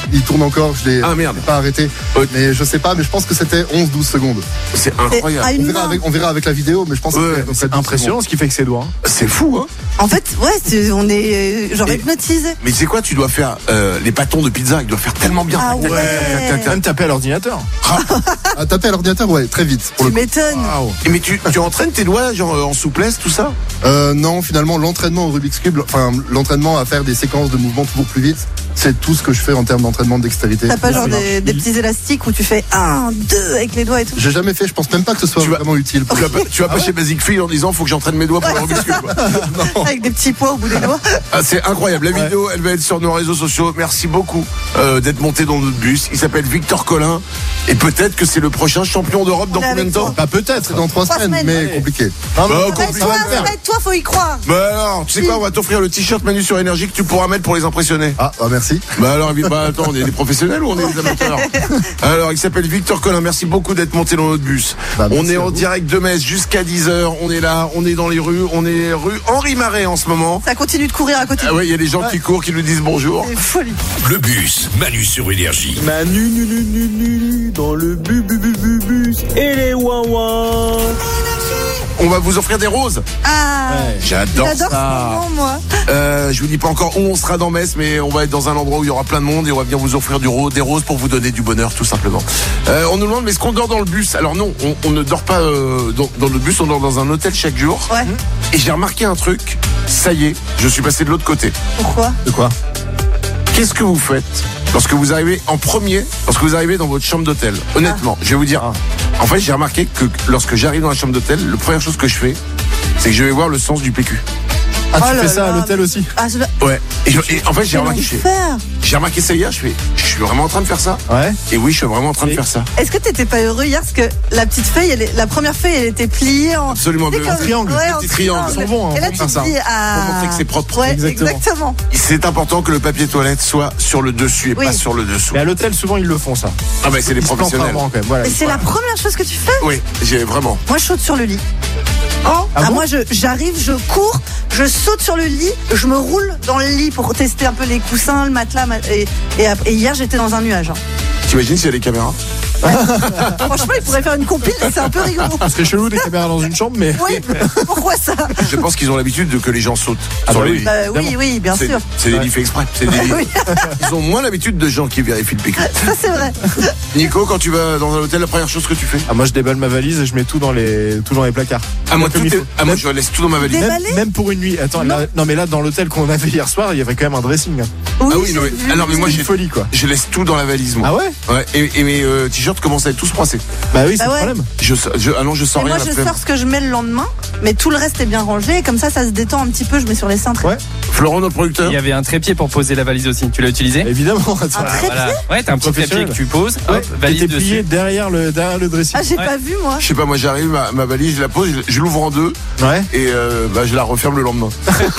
Speaker 2: il tourne encore, je l'ai pas arrêté. Mais je sais pas, mais je pense que c'était 11-12 secondes.
Speaker 1: C'est incroyable.
Speaker 2: On verra avec la vidéo, mais je pense que
Speaker 12: c'est impressionnant ce qui fait que ses doigts.
Speaker 1: C'est fou, hein.
Speaker 3: En fait, on est genre hypnotisé.
Speaker 1: Mais tu sais quoi, tu dois faire les pâtons de pizza, il doit faire tellement bien.
Speaker 3: Ah ouais.
Speaker 12: Même taper à l'ordinateur.
Speaker 2: Taper à l'ordinateur, ouais, très vite.
Speaker 3: Tu m'étonnes.
Speaker 1: Mais tu entraînes tes doigts genre en souplesse, tout ça?
Speaker 2: Non, finalement, l'entraînement au Rubik's Cube, enfin l'entraînement à faire des séquences de mouvements toujours plus vite, c'est tout ce que je fais en termes d'entraînement de dextérité.
Speaker 3: T'as pas genre des petits élastiques où tu fais 1, 2 avec les doigts et tout?
Speaker 2: J'ai jamais fait, je pense même pas que ce soit vraiment utile.
Speaker 1: Tu vas pas chez Basic Fit en disant faut que j'entraîne mes doigts pour le Rubik's Cube.
Speaker 3: Non. Avec des petits poids au bout des doigts.
Speaker 1: C'est incroyable. La vidéo, elle va être sur nos réseaux sociaux. Merci beaucoup d'être monté dans notre bus. Il s'appelle Victor Collin et peut-être que c'est le prochain champion d'Europe dans combien de temps?
Speaker 2: Pas peut-être, c'est dans 3 semaines, mais compliqué.
Speaker 3: Toi, faut y croire.
Speaker 1: Bah alors, tu sais quoi, on va t'offrir le t-shirt Manu sur Énergie que tu pourras mettre pour les impressionner.
Speaker 2: Merci.
Speaker 1: Bah alors, attends, on est des professionnels ou on est des amateurs? Alors, il s'appelle Victor Collin. Merci beaucoup d'être monté dans notre bus. On est en direct de Metz jusqu'à 10h. On est là, on est dans les rues. On est rue Henri Marais en ce moment.
Speaker 3: Ça continue de courir à côté.
Speaker 1: Ah ouais, il y a des gens qui courent, qui nous disent bonjour.
Speaker 3: C'est folie.
Speaker 11: Le bus, Manu sur Énergie.
Speaker 4: Manu, dans le bus. Et les ouin-ouin.
Speaker 1: On va vous offrir des roses. J'adore ça.
Speaker 3: Ce moment, moi.
Speaker 1: Je vous dis pas encore où on sera dans Metz, mais on va être dans un endroit où il y aura plein de monde et on va bien vous offrir des roses pour vous donner du bonheur, tout simplement. On nous demande, mais est-ce qu'on dort dans le bus? Alors non, on ne dort pas dans le bus, on dort dans un hôtel chaque jour.
Speaker 3: Ouais.
Speaker 1: Et j'ai remarqué un truc, ça y est, je suis passé de l'autre côté.
Speaker 3: Pourquoi?
Speaker 2: De quoi?
Speaker 1: Qu'est-ce que vous faites lorsque vous arrivez lorsque vous arrivez dans votre chambre d'hôtel? Honnêtement, je vais vous dire. En fait, j'ai remarqué que lorsque j'arrive dans la chambre d'hôtel, la première chose que je fais, c'est que je vais voir le sens du PQ.
Speaker 12: Tu fais ça à l'hôtel aussi?
Speaker 1: Ouais. Et en fait, j'ai remarqué ça hier, je suis vraiment en train de faire ça.
Speaker 12: Ouais.
Speaker 1: Et oui, je suis vraiment en train de faire ça.
Speaker 3: Est-ce que t'étais pas heureux hier parce que la petite feuille, la première feuille, elle était pliée en...
Speaker 1: Absolument,
Speaker 3: le
Speaker 1: triangle.
Speaker 3: Ouais,
Speaker 1: les petits triangles.
Speaker 12: Ils sont bons,
Speaker 3: et là, tu te dis,
Speaker 1: pour montrer que c'est propre.
Speaker 3: Ouais, exactement.
Speaker 1: C'est important que le papier toilette soit sur le dessus et pas sur le dessous.
Speaker 12: Mais à l'hôtel, souvent, ils le font, ça.
Speaker 1: Ah, bah, c'est des professionnels.
Speaker 3: Voilà, mais c'est la première chose que tu fais?
Speaker 1: Oui, j'ai vraiment.
Speaker 3: Moi, je saute sur le lit. Moi, j'arrive, je cours, je saute sur le lit, je me roule dans le lit pour tester un peu les coussins, le matelas. Et hier, j'étais dans un nuage.
Speaker 1: T'imagines s'il y a des caméras?
Speaker 3: Franchement, il pourrait faire une compile, c'est un peu rigolo.
Speaker 12: C'est chelou des caméras dans une chambre, mais.
Speaker 3: Oui, pourquoi ça?
Speaker 1: Je pense qu'ils ont l'habitude que les gens sautent sur les lits.
Speaker 3: Oui, bien sûr.
Speaker 1: C'est des lits faits exprès. Ils ont moins l'habitude de gens qui vérifient le PQ.
Speaker 3: Ça, c'est vrai.
Speaker 1: Nico, quand tu vas dans un hôtel, la première chose que tu fais?
Speaker 12: Moi, je déballe ma valise et je mets tout dans les placards.
Speaker 1: Moi, je laisse tout dans ma valise.
Speaker 12: Même pour une nuit. Attends, mais là, dans l'hôtel qu'on avait hier soir, il y avait quand même un dressing.
Speaker 3: Oui,
Speaker 1: mais moi, j'ai
Speaker 12: folie, quoi.
Speaker 1: Je laisse tout dans la valise, moi.
Speaker 12: Ah ouais?
Speaker 1: Ouais. Et mes t-shirts commencent à être tous froissés.
Speaker 12: Bah oui, c'est le problème.
Speaker 1: Je sors rien.
Speaker 3: Moi, je sors ce que je mets le lendemain, mais tout le reste est bien rangé. Et comme ça se détend un petit peu. Je mets sur les cintres.
Speaker 1: Ouais. Florent, notre producteur.
Speaker 9: Il y avait un trépied pour poser la valise aussi. Tu l'as utilisé?
Speaker 12: Évidemment.
Speaker 3: Un trépied?
Speaker 9: Ouais, t'as un petit trépied que tu poses.
Speaker 12: Ouais,
Speaker 9: valise dessus.
Speaker 12: plié derrière le dressing.
Speaker 3: J'ai pas vu, moi.
Speaker 1: Je sais pas, moi j'arrive, ma valise, je la pose, je l'ouvre en deux.
Speaker 12: Ouais.
Speaker 1: Et je la referme le lendemain.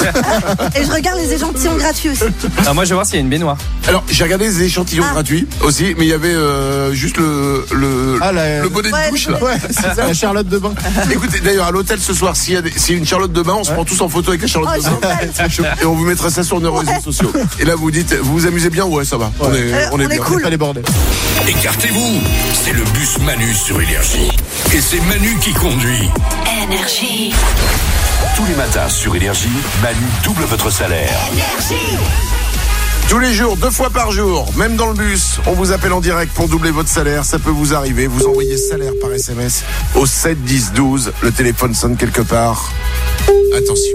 Speaker 3: Et je regarde les échantillons gratuits aussi.
Speaker 9: Alors moi, je vais voir s'il y a une baignoire.
Speaker 1: Alors, j'ai regardé les échantillons gratuits aussi, mais il y avait juste le bonnet de douche là.
Speaker 12: Ouais, c'est ça, la Charlotte de bain.
Speaker 1: Écoutez, d'ailleurs, à l'hôtel ce soir, s'il y a une Charlotte de bain, on se prend tous en photo avec la Charlotte de bain. Et on vous mettra ça sur nos réseaux sociaux. Et là, vous dites, vous vous amusez bien? Ouais, ça va. On est bien.
Speaker 3: Cool.
Speaker 12: Pas les bordels.
Speaker 11: Écartez-vous, c'est le bus Manu sur Énergie. Et c'est Manu qui conduit.
Speaker 5: Énergie.
Speaker 11: Tous les matins sur Énergie, Manu double votre salaire.
Speaker 5: Énergie.
Speaker 1: Tous les jours, 2 fois par jour, même dans le bus, on vous appelle en direct pour doubler votre salaire. Ça peut vous arriver. Vous envoyez salaire par SMS au 7 10 12. Le téléphone sonne quelque part. Attention.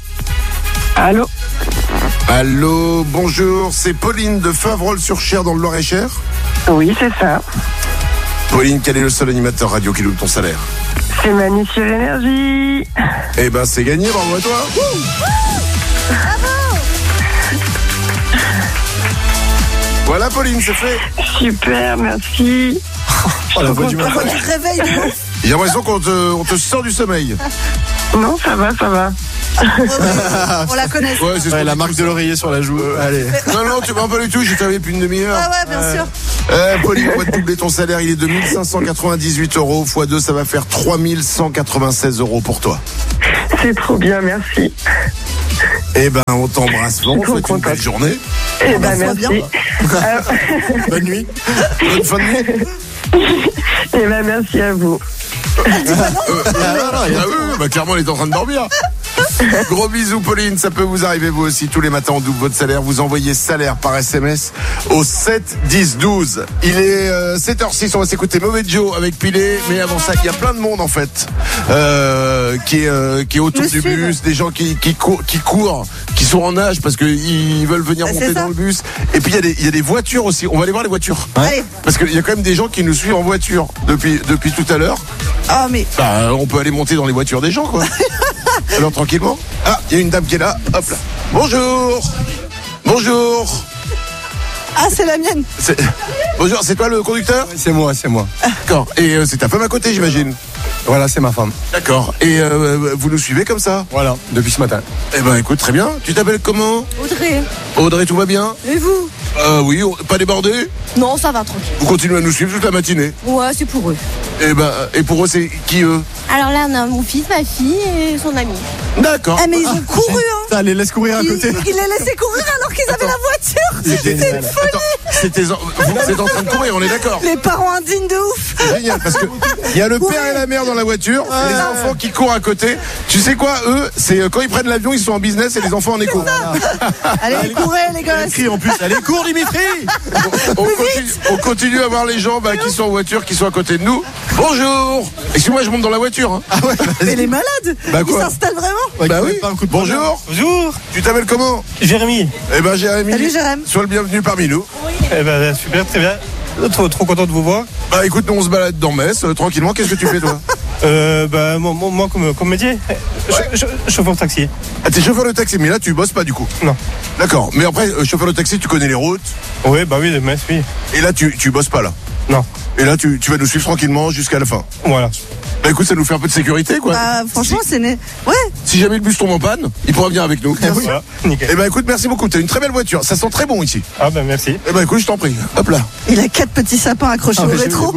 Speaker 13: Allô?
Speaker 1: Allô, bonjour. C'est Pauline de Faverolles-sur-Cher dans le Loir-et-Cher?
Speaker 13: Oui, c'est ça.
Speaker 1: Pauline, quel est le seul animateur radio qui double ton salaire?
Speaker 13: C'est Manu sur Énergie.
Speaker 1: Eh ben, c'est gagné, bravo à toi. Voilà, Pauline, c'est fait.
Speaker 13: Super, merci.
Speaker 12: La voix du
Speaker 3: réveil.
Speaker 1: J'ai l'impression qu'on te sort du sommeil.
Speaker 13: Non, ça va.
Speaker 3: On la connaît.
Speaker 1: Ouais, c'est
Speaker 12: la marque de l'oreiller sur la joue. Allez.
Speaker 1: Non, tu m'en pas du tout, j'ai travaillé depuis une demi-heure.
Speaker 3: Ah ouais, bien sûr.
Speaker 1: Pauline, on va te doubler ton salaire, il est de 1 598 €. x2, ça va faire 3 196 € pour toi.
Speaker 13: C'est trop bien, merci.
Speaker 1: Eh ben, on t'embrasse fort, on souhaite une belle journée.
Speaker 13: Eh ben, merci.
Speaker 1: Bonne nuit. Bonne fin de nuit.
Speaker 13: Eh ben, merci à vous.
Speaker 1: Clairement, elle est en train de dormir. Gros bisous, Pauline. Ça peut vous arriver, vous aussi. Tous les matins, on double votre salaire. Vous envoyez salaire par SMS au 7 10 12. Il est 7h06. On va s'écouter Mauvais Joe avec Pilé. Mais avant ça, il y a plein de monde, en fait, qui est autour du bus. Des gens qui courent, qui sont en nage parce qu'ils veulent venir monter dans le bus. Et puis, il y a des voitures aussi. On va aller voir les voitures.
Speaker 3: Ouais.
Speaker 1: Parce qu'il y a quand même des gens qui nous suivent en voiture depuis tout à l'heure.
Speaker 3: Ah, mais.
Speaker 1: On peut aller monter dans les voitures des gens, quoi. Alors, tranquillement. Ah, il y a une dame qui est là. Hop là. Bonjour. Bonjour.
Speaker 3: Ah, c'est la mienne.
Speaker 1: Bonjour, c'est toi le conducteur ?
Speaker 12: C'est moi.
Speaker 1: D'accord. Et c'est ta femme à côté, j'imagine ?
Speaker 12: Voilà, c'est ma femme.
Speaker 1: D'accord. Et vous nous suivez comme ça ?
Speaker 12: Voilà, depuis ce matin.
Speaker 1: Eh ben, écoute, très bien. Tu t'appelles comment ?
Speaker 10: Audrey.
Speaker 1: Audrey, tout va bien ?
Speaker 10: Et vous?
Speaker 1: Oui, pas débordé ?
Speaker 10: Non, ça va, tranquille.
Speaker 1: Vous continuez à nous suivre toute la matinée ?
Speaker 10: Ouais, c'est pour eux.
Speaker 1: Et pour eux, c'est qui, eux ?
Speaker 10: Alors là, on a mon fils, ma fille et son ami.
Speaker 1: D'accord.
Speaker 3: Ah, mais ils ont couru, hein.
Speaker 12: Ça, les laisse courir à côté.
Speaker 3: Il les laissait courir alors qu'ils avaient la voiture. C'est une folie.
Speaker 1: Vous êtes en train de courir, on est d'accord ?
Speaker 3: Les parents indignes de ouf.
Speaker 1: C'est génial parce que il y a le père et la mère dans la voiture, les enfants qui courent à côté. Tu sais quoi, eux, c'est quand ils prennent l'avion, ils sont en business et les enfants en écho.
Speaker 3: Allez, courez les gosses.
Speaker 12: Crie en plus. Allez, cours Dimitri.
Speaker 1: On continue à voir les gens qui sont en voiture, qui sont à côté de nous. Bonjour. Excuse-moi, je monte dans la voiture. Hein.
Speaker 12: Ah ouais,
Speaker 3: mais les malades. Ils s'installent vraiment.
Speaker 1: Bah oui. Bonjour.
Speaker 14: Bonjour.
Speaker 1: Tu t'appelles comment ?
Speaker 14: Jérémy.
Speaker 1: Eh ben Jérémy.
Speaker 3: Salut Jérémy.
Speaker 1: Sois le bienvenu parmi nous.
Speaker 14: Eh ben super, très bien. Trop content de vous voir.
Speaker 1: Bah écoute, nous on se balade dans Metz tranquillement. Qu'est-ce que tu fais toi ?
Speaker 14: Moi comme métier, chauffeur de taxi.
Speaker 1: Ah, t'es chauffeur de taxi, mais là tu bosses pas du coup ?
Speaker 14: Non.
Speaker 1: D'accord. Mais après, chauffeur de taxi, tu connais les routes ?
Speaker 14: Oui, bah oui, de Metz, oui.
Speaker 1: Et là tu bosses pas là ?
Speaker 14: Non.
Speaker 1: Et là tu vas nous suivre tranquillement jusqu'à la fin ?
Speaker 14: Voilà.
Speaker 1: Bah écoute, ça nous fait un peu de sécurité quoi.
Speaker 3: Franchement, c'est né. Ouais.
Speaker 1: Si jamais le bus tombe en panne, il pourra venir avec nous.
Speaker 14: Voilà, nickel.
Speaker 1: Eh ben écoute, merci beaucoup. T'as une très belle voiture. Ça sent très bon ici.
Speaker 14: Ah ben merci.
Speaker 1: Eh ben écoute, je t'en prie. Hop là.
Speaker 3: Il a 4 petits sapins accrochés au rétro.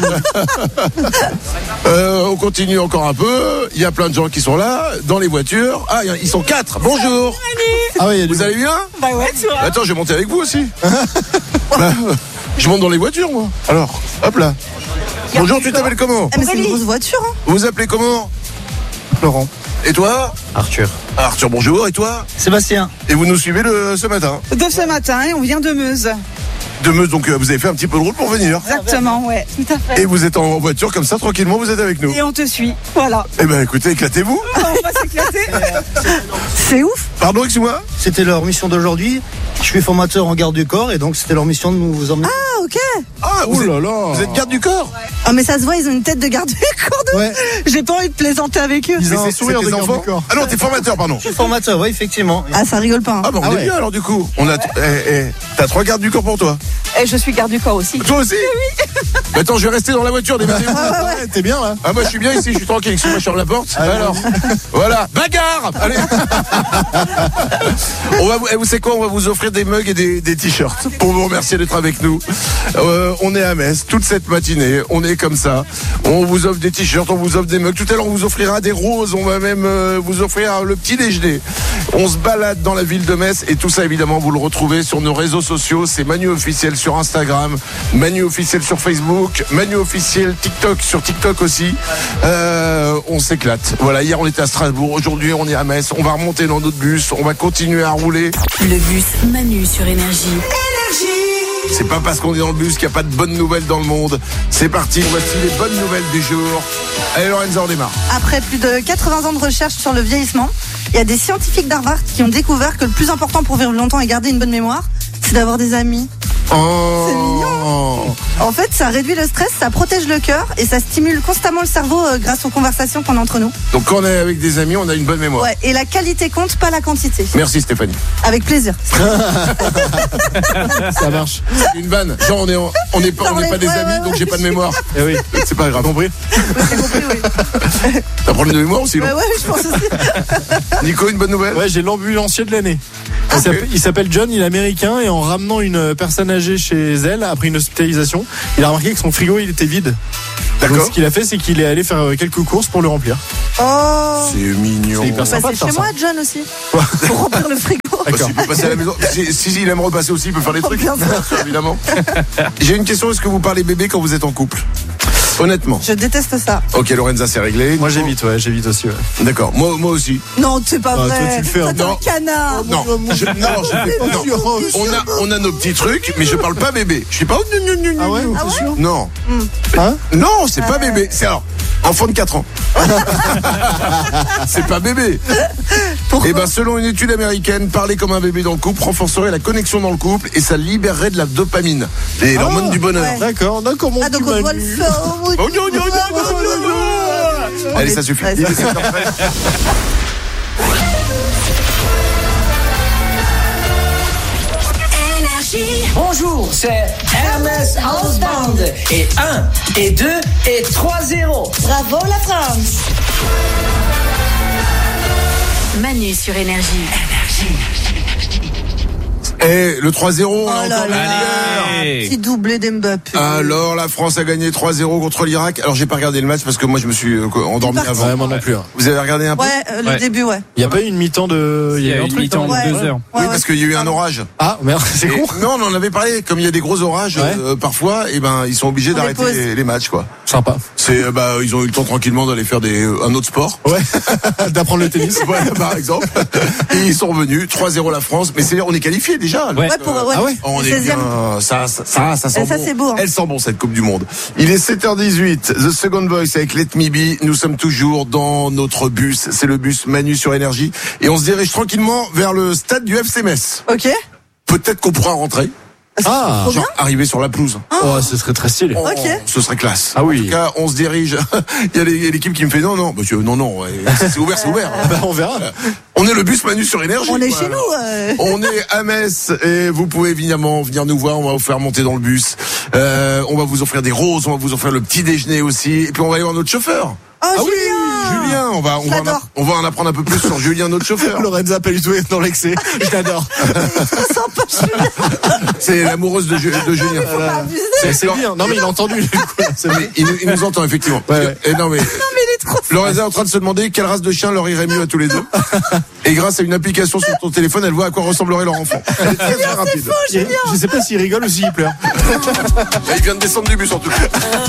Speaker 1: On continue encore un peu. Il y a plein de gens qui sont là dans les voitures. Ah, ils sont 4. Bonjour.
Speaker 12: Ah ouais,
Speaker 1: vous allez bien ?
Speaker 10: Bah ouais, tu vois.
Speaker 1: Attends, je vais monter avec vous aussi. Je monte dans les voitures moi. Alors, hop là. Bonjour, tu t'appelles comment ?
Speaker 3: Mais c'est une grosse voiture. Hein.
Speaker 1: Vous vous appelez comment ?
Speaker 12: Laurent.
Speaker 1: Et toi ?
Speaker 12: Arthur.
Speaker 1: Arthur, bonjour. Et toi ?
Speaker 9: Sébastien.
Speaker 1: Et vous nous suivez ce matin ?
Speaker 15: De ce matin, et on vient de Meuse.
Speaker 1: De Meuse, donc vous avez fait un petit peu de route pour venir.
Speaker 15: Exactement, ouais, tout à fait.
Speaker 1: Et vous êtes en voiture comme ça, tranquillement, vous êtes avec nous.
Speaker 15: Et on te suit, voilà.
Speaker 1: Eh ben écoutez, éclatez-vous.
Speaker 15: On va s'éclater.
Speaker 3: C'est ouf.
Speaker 1: Pardon, excuse-moi ?
Speaker 16: C'était leur mission d'aujourd'hui. Je suis formateur en garde du corps et donc c'était leur mission de nous emmener.
Speaker 3: Ah, ok.
Speaker 1: Ah, vous êtes garde du corps ?
Speaker 3: Ah, mais ça se voit, ils ont une tête de garde du corps.
Speaker 16: Ouais.
Speaker 3: J'ai pas envie de plaisanter avec eux.
Speaker 12: Ils ont un sourire de garde du corps.
Speaker 1: Ah non, t'es formateur, pardon.
Speaker 16: Je suis formateur, oui, effectivement.
Speaker 3: Ah, ça rigole pas. Hein.
Speaker 1: Ah bah on est bien alors du coup. On a t'as 3 gardes du corps pour toi.
Speaker 15: Et je suis garde du corps aussi.
Speaker 1: Toi aussi ? Oui. Bah attends, je vais rester dans la voiture, démarrez-vous.
Speaker 12: Ouais, t'es bien là.
Speaker 1: Ah moi je suis bien ici, je suis tranquille. Excuse-moi, je ferme la porte. Alors, voilà, bagarre. Allez. Vous savez quoi ? On va vous offrir des mugs et des t-shirts pour vous remercier d'être avec nous. On est à Metz toute cette matinée. On est comme ça. On vous offre des t-shirts, on vous offre des mugs. Tout à l'heure, on vous offrira des roses. On va même vous offrir le petit déjeuner. On se balade dans la ville de Metz et tout ça, évidemment, vous le retrouvez sur nos réseaux sociaux. C'est Manu officiel sur Instagram, Manu officiel sur Facebook, Manu officiel sur TikTok aussi. On s'éclate. Voilà, hier on était à Strasbourg, aujourd'hui on est à Metz. On va remonter dans notre bus, on va continuer à rouler.
Speaker 8: Le bus Manu sur Énergie.
Speaker 1: C'est pas parce qu'on est dans le bus qu'il n'y a pas de bonnes nouvelles dans le monde. C'est parti, voici les bonnes nouvelles du jour. Allez Lorenza, on démarre.
Speaker 3: Après plus de 80 ans de recherche sur le vieillissement, il y a des scientifiques d'Harvard qui ont découvert que le plus important pour vivre longtemps et garder une bonne mémoire, c'est d'avoir des amis.
Speaker 1: Oh.
Speaker 3: C'est mignon. En fait, ça réduit le stress, ça protège le cœur et ça stimule constamment le cerveau grâce aux conversations qu'on a entre nous.
Speaker 1: Donc quand on est avec des amis, on a une bonne mémoire.
Speaker 3: Ouais, et la qualité compte, pas la quantité.
Speaker 1: Merci Stéphanie.
Speaker 3: Avec plaisir.
Speaker 12: Ça marche.
Speaker 1: C'est une vanne. Genre on n'est pas des amis, donc j'ai pas de mémoire.
Speaker 12: Eh oui.
Speaker 1: C'est pas grave.
Speaker 12: Compris.
Speaker 3: J'ai compris, oui.
Speaker 1: T'as un problème de mémoire aussi, non ?
Speaker 3: Ouais, je pense aussi.
Speaker 1: Nico, une bonne nouvelle ?
Speaker 12: Ouais, j'ai l'ambulancier de l'année. Il s'appelle John, il est américain et en ramenant une personne âgée chez elle après une hospitalisation, il a remarqué que son frigo il était vide.
Speaker 1: D'accord.
Speaker 12: Donc, ce qu'il a fait, c'est qu'il est allé faire quelques courses pour le remplir.
Speaker 3: Oh.
Speaker 1: C'est mignon.
Speaker 12: C'est hyper sympa de
Speaker 3: C'est
Speaker 12: faire
Speaker 3: chez moi, John aussi. Pour remplir le frigo.
Speaker 1: Bah, s'il peut passer à la maison. Si il aime repasser aussi, il peut faire des trucs.
Speaker 3: Bien sûr.
Speaker 1: Évidemment. J'ai une question, est-ce que vous parlez bébé quand vous êtes en couple? Honnêtement.
Speaker 3: Je déteste ça.
Speaker 1: Ok, Lorenza, c'est réglé.
Speaker 12: Moi j'évite aussi. Ouais.
Speaker 1: D'accord, moi aussi.
Speaker 3: Non, c'est pas vrai.
Speaker 12: Toi, tu le fais,
Speaker 3: Toi, t'es
Speaker 1: non.
Speaker 3: un canard.
Speaker 1: Non, on a nos petits trucs, mais je parle pas bébé. Je suis pas.
Speaker 12: Ah ouais,
Speaker 1: t'es
Speaker 12: sûr?
Speaker 1: Non.
Speaker 12: Hein?
Speaker 1: Non, c'est pas bébé. C'est alors enfant de 4 ans. C'est pas bébé. Et ben selon une étude américaine, parler comme un bébé dans le couple renforcerait la connexion dans le couple et ça libérerait de la dopamine, l'hormone du bonheur.
Speaker 3: Ouais.
Speaker 12: D'accord, mon
Speaker 3: Ah, donc on doit le faire.
Speaker 1: Allez, ça suffit.
Speaker 3: Ouais,
Speaker 1: Il est 7h13.
Speaker 17: Bonjour, c'est Ernest House Band. Et 1, et 2, et 3-0.
Speaker 3: Bravo la France.
Speaker 18: Manu sur Énergie.
Speaker 1: Et le 3-0, on a
Speaker 3: Oh là
Speaker 1: encore
Speaker 3: là.
Speaker 9: Allez.
Speaker 3: Petit doublé d'Mbappé.
Speaker 1: Alors la France a gagné 3-0 contre l'Irak. Alors j'ai pas regardé le match parce que moi je me suis endormi avant.
Speaker 12: Ouais, moi non plus.
Speaker 1: Vous avez regardé un peu?
Speaker 3: Ouais, le début, ouais.
Speaker 12: Il n'y a pas eu une mi-temps de.
Speaker 9: Il y a eu une mi-temps de 2 heures.
Speaker 1: Oui, parce qu'il y a eu un orage.
Speaker 12: Ah merde, c'est con.
Speaker 1: Non, on en avait parlé. Comme il y a des gros orages, parfois, et ben ils sont obligés
Speaker 3: On les pose.
Speaker 1: d'arrêter les matchs, quoi.
Speaker 12: Sympa.
Speaker 1: C'est ils ont eu le temps tranquillement d'aller faire un autre sport.
Speaker 12: Ouais. D'apprendre le tennis.
Speaker 1: Voilà, par exemple. Et ils sont revenus 3-0 la France. Mais on est qualifié déjà.
Speaker 9: Ouais.
Speaker 12: Ah ouais.
Speaker 1: On est bien. Ça sent
Speaker 3: Ça,
Speaker 1: bon.
Speaker 3: c'est beau, hein.
Speaker 1: Elle sent bon cette Coupe du Monde. Il est 7h18. The Second Voice avec Let Me Be. Nous sommes toujours dans notre bus. C'est le bus Manu sur Énergie. Et on se dirige tranquillement vers le stade du FC Metz.
Speaker 3: Ok.
Speaker 1: Peut-être qu'on pourra rentrer.
Speaker 12: Ah.
Speaker 1: Genre arriver sur la pelouse.
Speaker 12: Oh, ce serait très stylé.
Speaker 1: Oh,
Speaker 3: Ok.
Speaker 1: ce serait classe.
Speaker 12: Ah oui.
Speaker 1: En tout cas, on se dirige. Il y a l'équipe qui me fait non, monsieur, non. Ouais. C'est ouvert, c'est ouvert.
Speaker 12: Bah, on verra.
Speaker 1: On est le bus Manu sur Énergie.
Speaker 3: On est
Speaker 1: quoi.
Speaker 3: chez nous.
Speaker 1: On est à Metz et vous pouvez évidemment venir nous voir. On va vous faire monter dans le bus. On va vous offrir des roses. On va vous offrir le petit déjeuner aussi. Et puis on va aller voir notre chauffeur.
Speaker 3: Oh,
Speaker 1: Ah
Speaker 3: Julien.
Speaker 1: oui, Julien. On va en apprendre un peu plus sur Julien, notre chauffeur.
Speaker 12: Lorenza pas du tout être dans l'excès. Je t'adore.
Speaker 3: Trop sympa, Julien.
Speaker 1: C'est l'amoureuse de Julien.
Speaker 3: Faut pas abuser.
Speaker 12: C'est bien. Non mais il a entendu.
Speaker 1: Il nous entend effectivement.
Speaker 12: Ouais.
Speaker 1: Et non mais.
Speaker 3: Non, mais il est trop
Speaker 1: Lorenza est en train de se demander quelle race de chien leur irait mieux à tous les deux. Et grâce à une application sur ton téléphone, elle voit à quoi ressemblerait leur enfant. Elle est très, très rapide.
Speaker 12: Je sais pas s'il rigole ou s'il pleure.
Speaker 1: Il vient de descendre du bus en tout cas.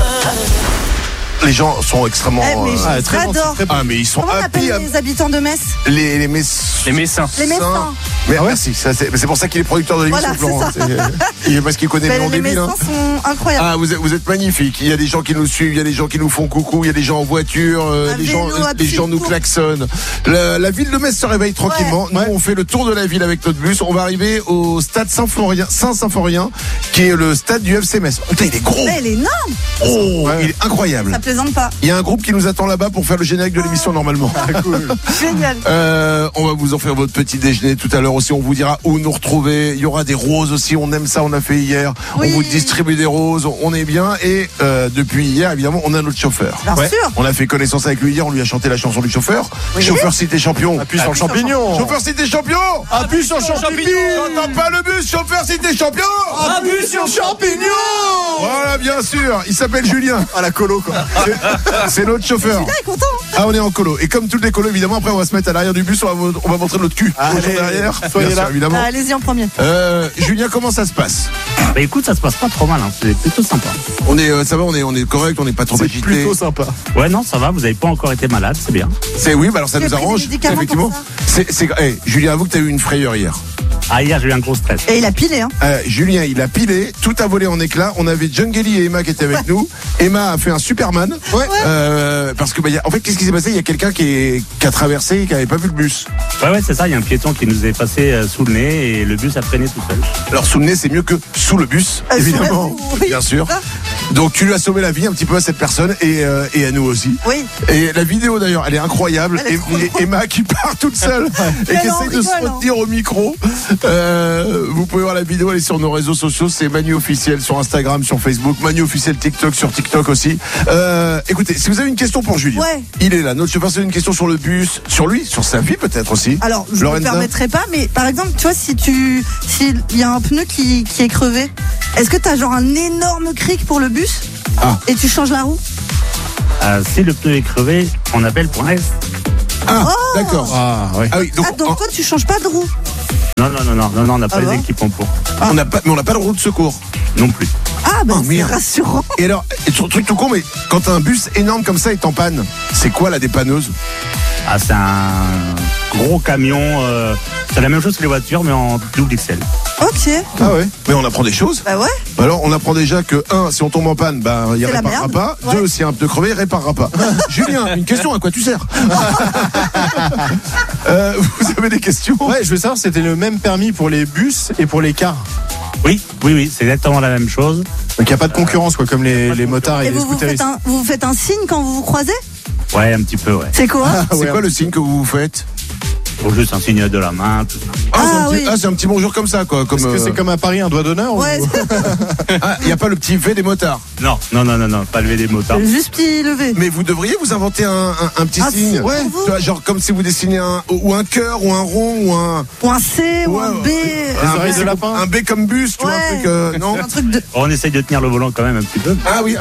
Speaker 1: Les gens sont extrêmement.
Speaker 3: mais
Speaker 12: très bon,
Speaker 3: j'adore.
Speaker 1: Ah mais ils sont
Speaker 3: Comment on appelle
Speaker 1: happy.
Speaker 3: les habitants de Metz?
Speaker 1: Les Messins.
Speaker 9: Les Messins.
Speaker 3: Les Messins.
Speaker 1: Mais merci. C'est pour ça qu'il est producteur de l'émission,
Speaker 3: Voilà,
Speaker 1: Florent. Parce qu'il connaît le nom
Speaker 3: Les
Speaker 1: des villes.
Speaker 3: Messins sont incroyables.
Speaker 1: Ah, vous êtes magnifiques. Il y a des gens qui nous suivent, il y a des gens qui nous font coucou, il y a des gens en voiture, les gens nous klaxonnent. La ville de Metz se réveille tranquillement. Nous, on fait le tour de la ville avec notre bus. On va arriver au stade Saint-Symphorien, qui est le stade du FC Metz. Putain, il est gros.
Speaker 3: Il est énorme.
Speaker 1: Oh, il est incroyable.
Speaker 3: Ça plaisante pas.
Speaker 1: Il y a un groupe qui nous attend là-bas pour faire le générique de l'émission normalement.
Speaker 12: Cool.
Speaker 3: Génial.
Speaker 1: On va vous offrir votre petit déjeuner tout à l'heure aussi. On vous dira où nous retrouver. Il y aura des roses aussi. On aime ça. On a fait hier.
Speaker 3: Oui.
Speaker 1: On vous distribue des roses. On est bien. Et depuis hier, évidemment, on a notre chauffeur.
Speaker 3: Bien sûr.
Speaker 1: On a fait connaissance avec lui hier. On lui a chanté la chanson du chauffeur.
Speaker 3: Oui.
Speaker 1: Chauffeur cité champion.
Speaker 12: Appuie sur le champignon.
Speaker 1: Chauffeur cité champion.
Speaker 12: Appuie sur le champignon.
Speaker 1: J'entends pas le bus. Chauffeur cité champion.
Speaker 12: Appuie sur le champignon.
Speaker 1: Voilà, bien sûr. Il s'appelle Julien.
Speaker 12: À la colo quoi.
Speaker 1: C'est notre chauffeur.
Speaker 3: Julien est content.
Speaker 1: Ah, on est en colo. Et comme toutes les colos, évidemment, après, on va se mettre à l'arrière du bus, on va montrer notre cul.
Speaker 12: Allez,
Speaker 1: derrière.
Speaker 12: soyez
Speaker 1: Bien
Speaker 12: là.
Speaker 1: sûr, évidemment.
Speaker 3: Ah, allez-y en premier.
Speaker 1: Julien, comment ça se passe?
Speaker 19: Bah écoute, ça se passe pas trop mal, hein. C'est plutôt sympa.
Speaker 1: Ça va, on est correct, on n'est pas trop
Speaker 12: C'est
Speaker 1: agité.
Speaker 12: plutôt sympa.
Speaker 19: Ouais, non, ça va, vous avez pas encore été malade, c'est bien.
Speaker 1: Oui, bah alors ça
Speaker 3: Tu as
Speaker 1: nous
Speaker 3: pris des
Speaker 1: arrange.
Speaker 3: médicaments
Speaker 1: Effectivement.
Speaker 3: pour
Speaker 1: Julien, avoue que t'as eu une frayeur hier.
Speaker 19: Ah, hier, j'ai eu un gros stress.
Speaker 3: Et il a pilé, hein.
Speaker 1: Julien, il a pilé, tout a volé en éclats. On avait John Gelly et Emma qui étaient avec nous. Emma a fait un Superman.
Speaker 12: Ouais.
Speaker 1: Parce que, en fait, qu'est-ce qui s'est passé? Il y a quelqu'un qui a traversé et qui avait pas vu le bus.
Speaker 19: Ouais, c'est ça, il y a un piéton qui nous est passé sous le nez et le bus a freiné tout seul.
Speaker 1: Alors, sous le nez, c'est mieux que sous le bus, évidemment.
Speaker 3: Oui,
Speaker 1: bien sûr. Donc tu lui as sauvé la vie un petit peu à cette personne et à nous aussi.
Speaker 3: Oui.
Speaker 1: Et la vidéo d'ailleurs, elle est incroyable.
Speaker 3: Elle est trop
Speaker 1: et Emma qui part toute seule et qui essaye de se retenir au micro. Vous pouvez voir la vidéo, elle est sur nos réseaux sociaux. C'est Manu officiel sur Instagram, sur Facebook. Manu officiel TikTok, sur TikTok aussi. Écoutez, si vous avez une question pour Julien, il est là. Notre chauffeur, c'est une question sur le bus, sur lui, sur sa vie peut-être aussi.
Speaker 3: Alors, je ne me permettrai pas, mais par exemple, tu vois, s'il y a un pneu qui est crevé, est-ce que tu as genre un énorme cric pour le bus et tu changes la roue?
Speaker 19: Si le pneu est crevé, on appelle point S.
Speaker 1: D'accord. Oui.
Speaker 3: Donc toi, tu changes pas de roue?
Speaker 19: Non, on n'a pas les équipements pour.
Speaker 1: On n'a pas de roue de secours.
Speaker 19: Non plus.
Speaker 3: C'est rassurant.
Speaker 1: Et alors, truc tout con, mais quand un bus énorme comme ça est en panne, c'est quoi la dépanneuse?
Speaker 19: C'est un gros camion. C'est la même chose que les voitures, mais en double XL.
Speaker 3: Ok.
Speaker 1: Mais on apprend des choses.
Speaker 3: Bah ouais.
Speaker 1: Alors, on apprend déjà que 1, si on tombe en panne, il réparera pas. 2, si un pneu crevé, il réparera pas. Julien, une question, à quoi tu sers? Vous avez des questions?
Speaker 12: Ouais, je veux savoir, c'était le même permis pour les bus et pour les cars.
Speaker 19: Oui, c'est exactement la même chose.
Speaker 12: Donc il n'y a pas de concurrence, quoi, comme les motards et les scooteristes.
Speaker 3: Vous faites un signe quand vous vous croisez?
Speaker 19: Ouais, un petit peu, ouais.
Speaker 3: C'est quoi?
Speaker 1: C'est quoi le signe que vous faites?
Speaker 19: Juste un signe de la main, tout ça.
Speaker 1: C'est un petit bonjour comme ça, quoi.
Speaker 12: Est-ce que c'est comme à Paris, un doigt d'honneur?
Speaker 3: Ouais.
Speaker 1: Il n'y a pas le petit V des motards?
Speaker 19: Non, pas le V des motards.
Speaker 3: Juste petit levé.
Speaker 1: Mais vous devriez vous inventer un petit signe.
Speaker 3: Ouais.
Speaker 1: Tu vois, genre comme si vous dessinez un cœur, ou un rond,
Speaker 3: ou un C, ou un B.
Speaker 1: Les oreilles de lapin. Un B comme bus, tu vois, un truc, non?
Speaker 19: On essaye de tenir le volant quand même un petit peu.
Speaker 1: Oui.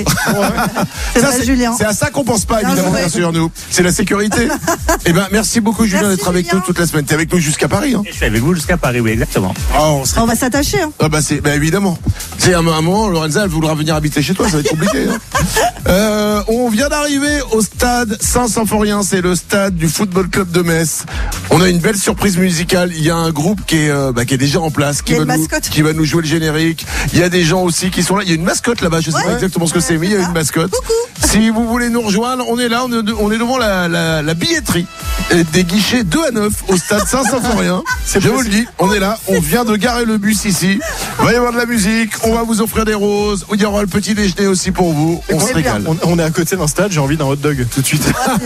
Speaker 3: C'est vrai, Julien.
Speaker 1: C'est à ça qu'on pense pas, évidemment, bien sûr, nous. C'est la sécurité. Eh ben, merci beaucoup, Julien, d'être avec nous toute la semaine. T'es avec nous jusqu'à Paris, hein?
Speaker 19: Je suis avec vous jusqu'à Paris, oui, exactement.
Speaker 3: On va s'attacher, hein.
Speaker 1: Évidemment. C'est un moment, Lorenza, elle voudra venir habiter chez toi, ça va être compliqué, hein. On vient d'arriver au stade Saint-Symphorien, c'est le stade du Football Club de Metz. On a une belle surprise musicale. Il y a un groupe qui est déjà en place, qui va nous jouer le générique. Il y a des gens aussi qui sont là. Il y a une mascotte là-bas, je sais pas exactement ce que c'est, mais il y a une mascotte. Si vous voulez nous rejoindre, on est là, on est devant la billetterie des guichets 2 à 9 au stade Saint-Symphorien. Je vous le dis, on est là, on vient de garer le bus ici. Il va y avoir de la musique, on va vous offrir des roses, il y aura le petit déjeuner aussi pour vous. On se régale.
Speaker 12: On est à côté d'un stade, j'ai envie d'un hot dog tout de suite.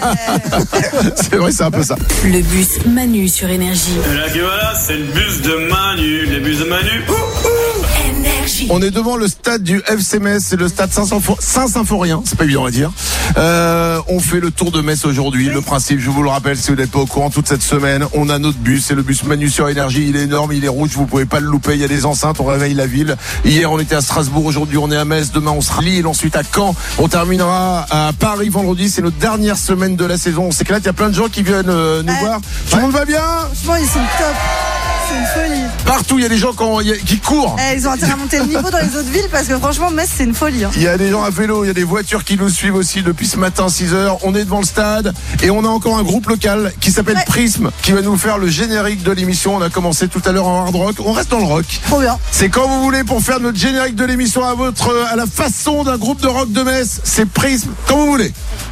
Speaker 1: C'est vrai, c'est un peu ça.
Speaker 18: Le bus Manu sur Énergie.
Speaker 20: Et là, voilà, c'est le bus de Manu, les bus de Manu.
Speaker 18: Énergie.
Speaker 1: On est devant le stade du FC Metz, c'est le stade Saint-Symphorien, c'est pas évident à dire. On fait le tour de Metz aujourd'hui. Le principe, je vous le rappelle, si vous n'êtes pas au courant, toute cette semaine, on a notre bus, c'est le bus Manu sur Énergie. Il est énorme, il est rouge, vous pouvez pas le louper. Il y a des enceintes, on réveille la ville. Hier, on était à Strasbourg, aujourd'hui, on est à Metz. Demain, on sera à Lille, ensuite à Caen. On terminera à Paris vendredi. C'est notre dernière semaine de la saison. On s'éclate. Il y a plein de gens qui viennent nous voir. Tout le monde va bien?
Speaker 3: Franchement, ils sont top. C'est une folie.
Speaker 1: Partout, il y a des gens qui courent.
Speaker 3: Ils ont intérêt à monter le niveau dans les autres villes parce que franchement, Metz, c'est une folie.
Speaker 1: Il y a des gens à vélo, il y a des voitures qui nous suivent aussi depuis ce matin, 6h. On est devant le stade et on a encore un groupe local qui s'appelle Prism qui va nous faire le générique de l'émission. On a commencé tout à l'heure en hard rock. On reste dans le rock.
Speaker 3: Trop bien.
Speaker 1: C'est quand vous voulez pour faire notre générique de l'émission à la façon d'un groupe de rock de Metz. C'est Prism, quand vous voulez.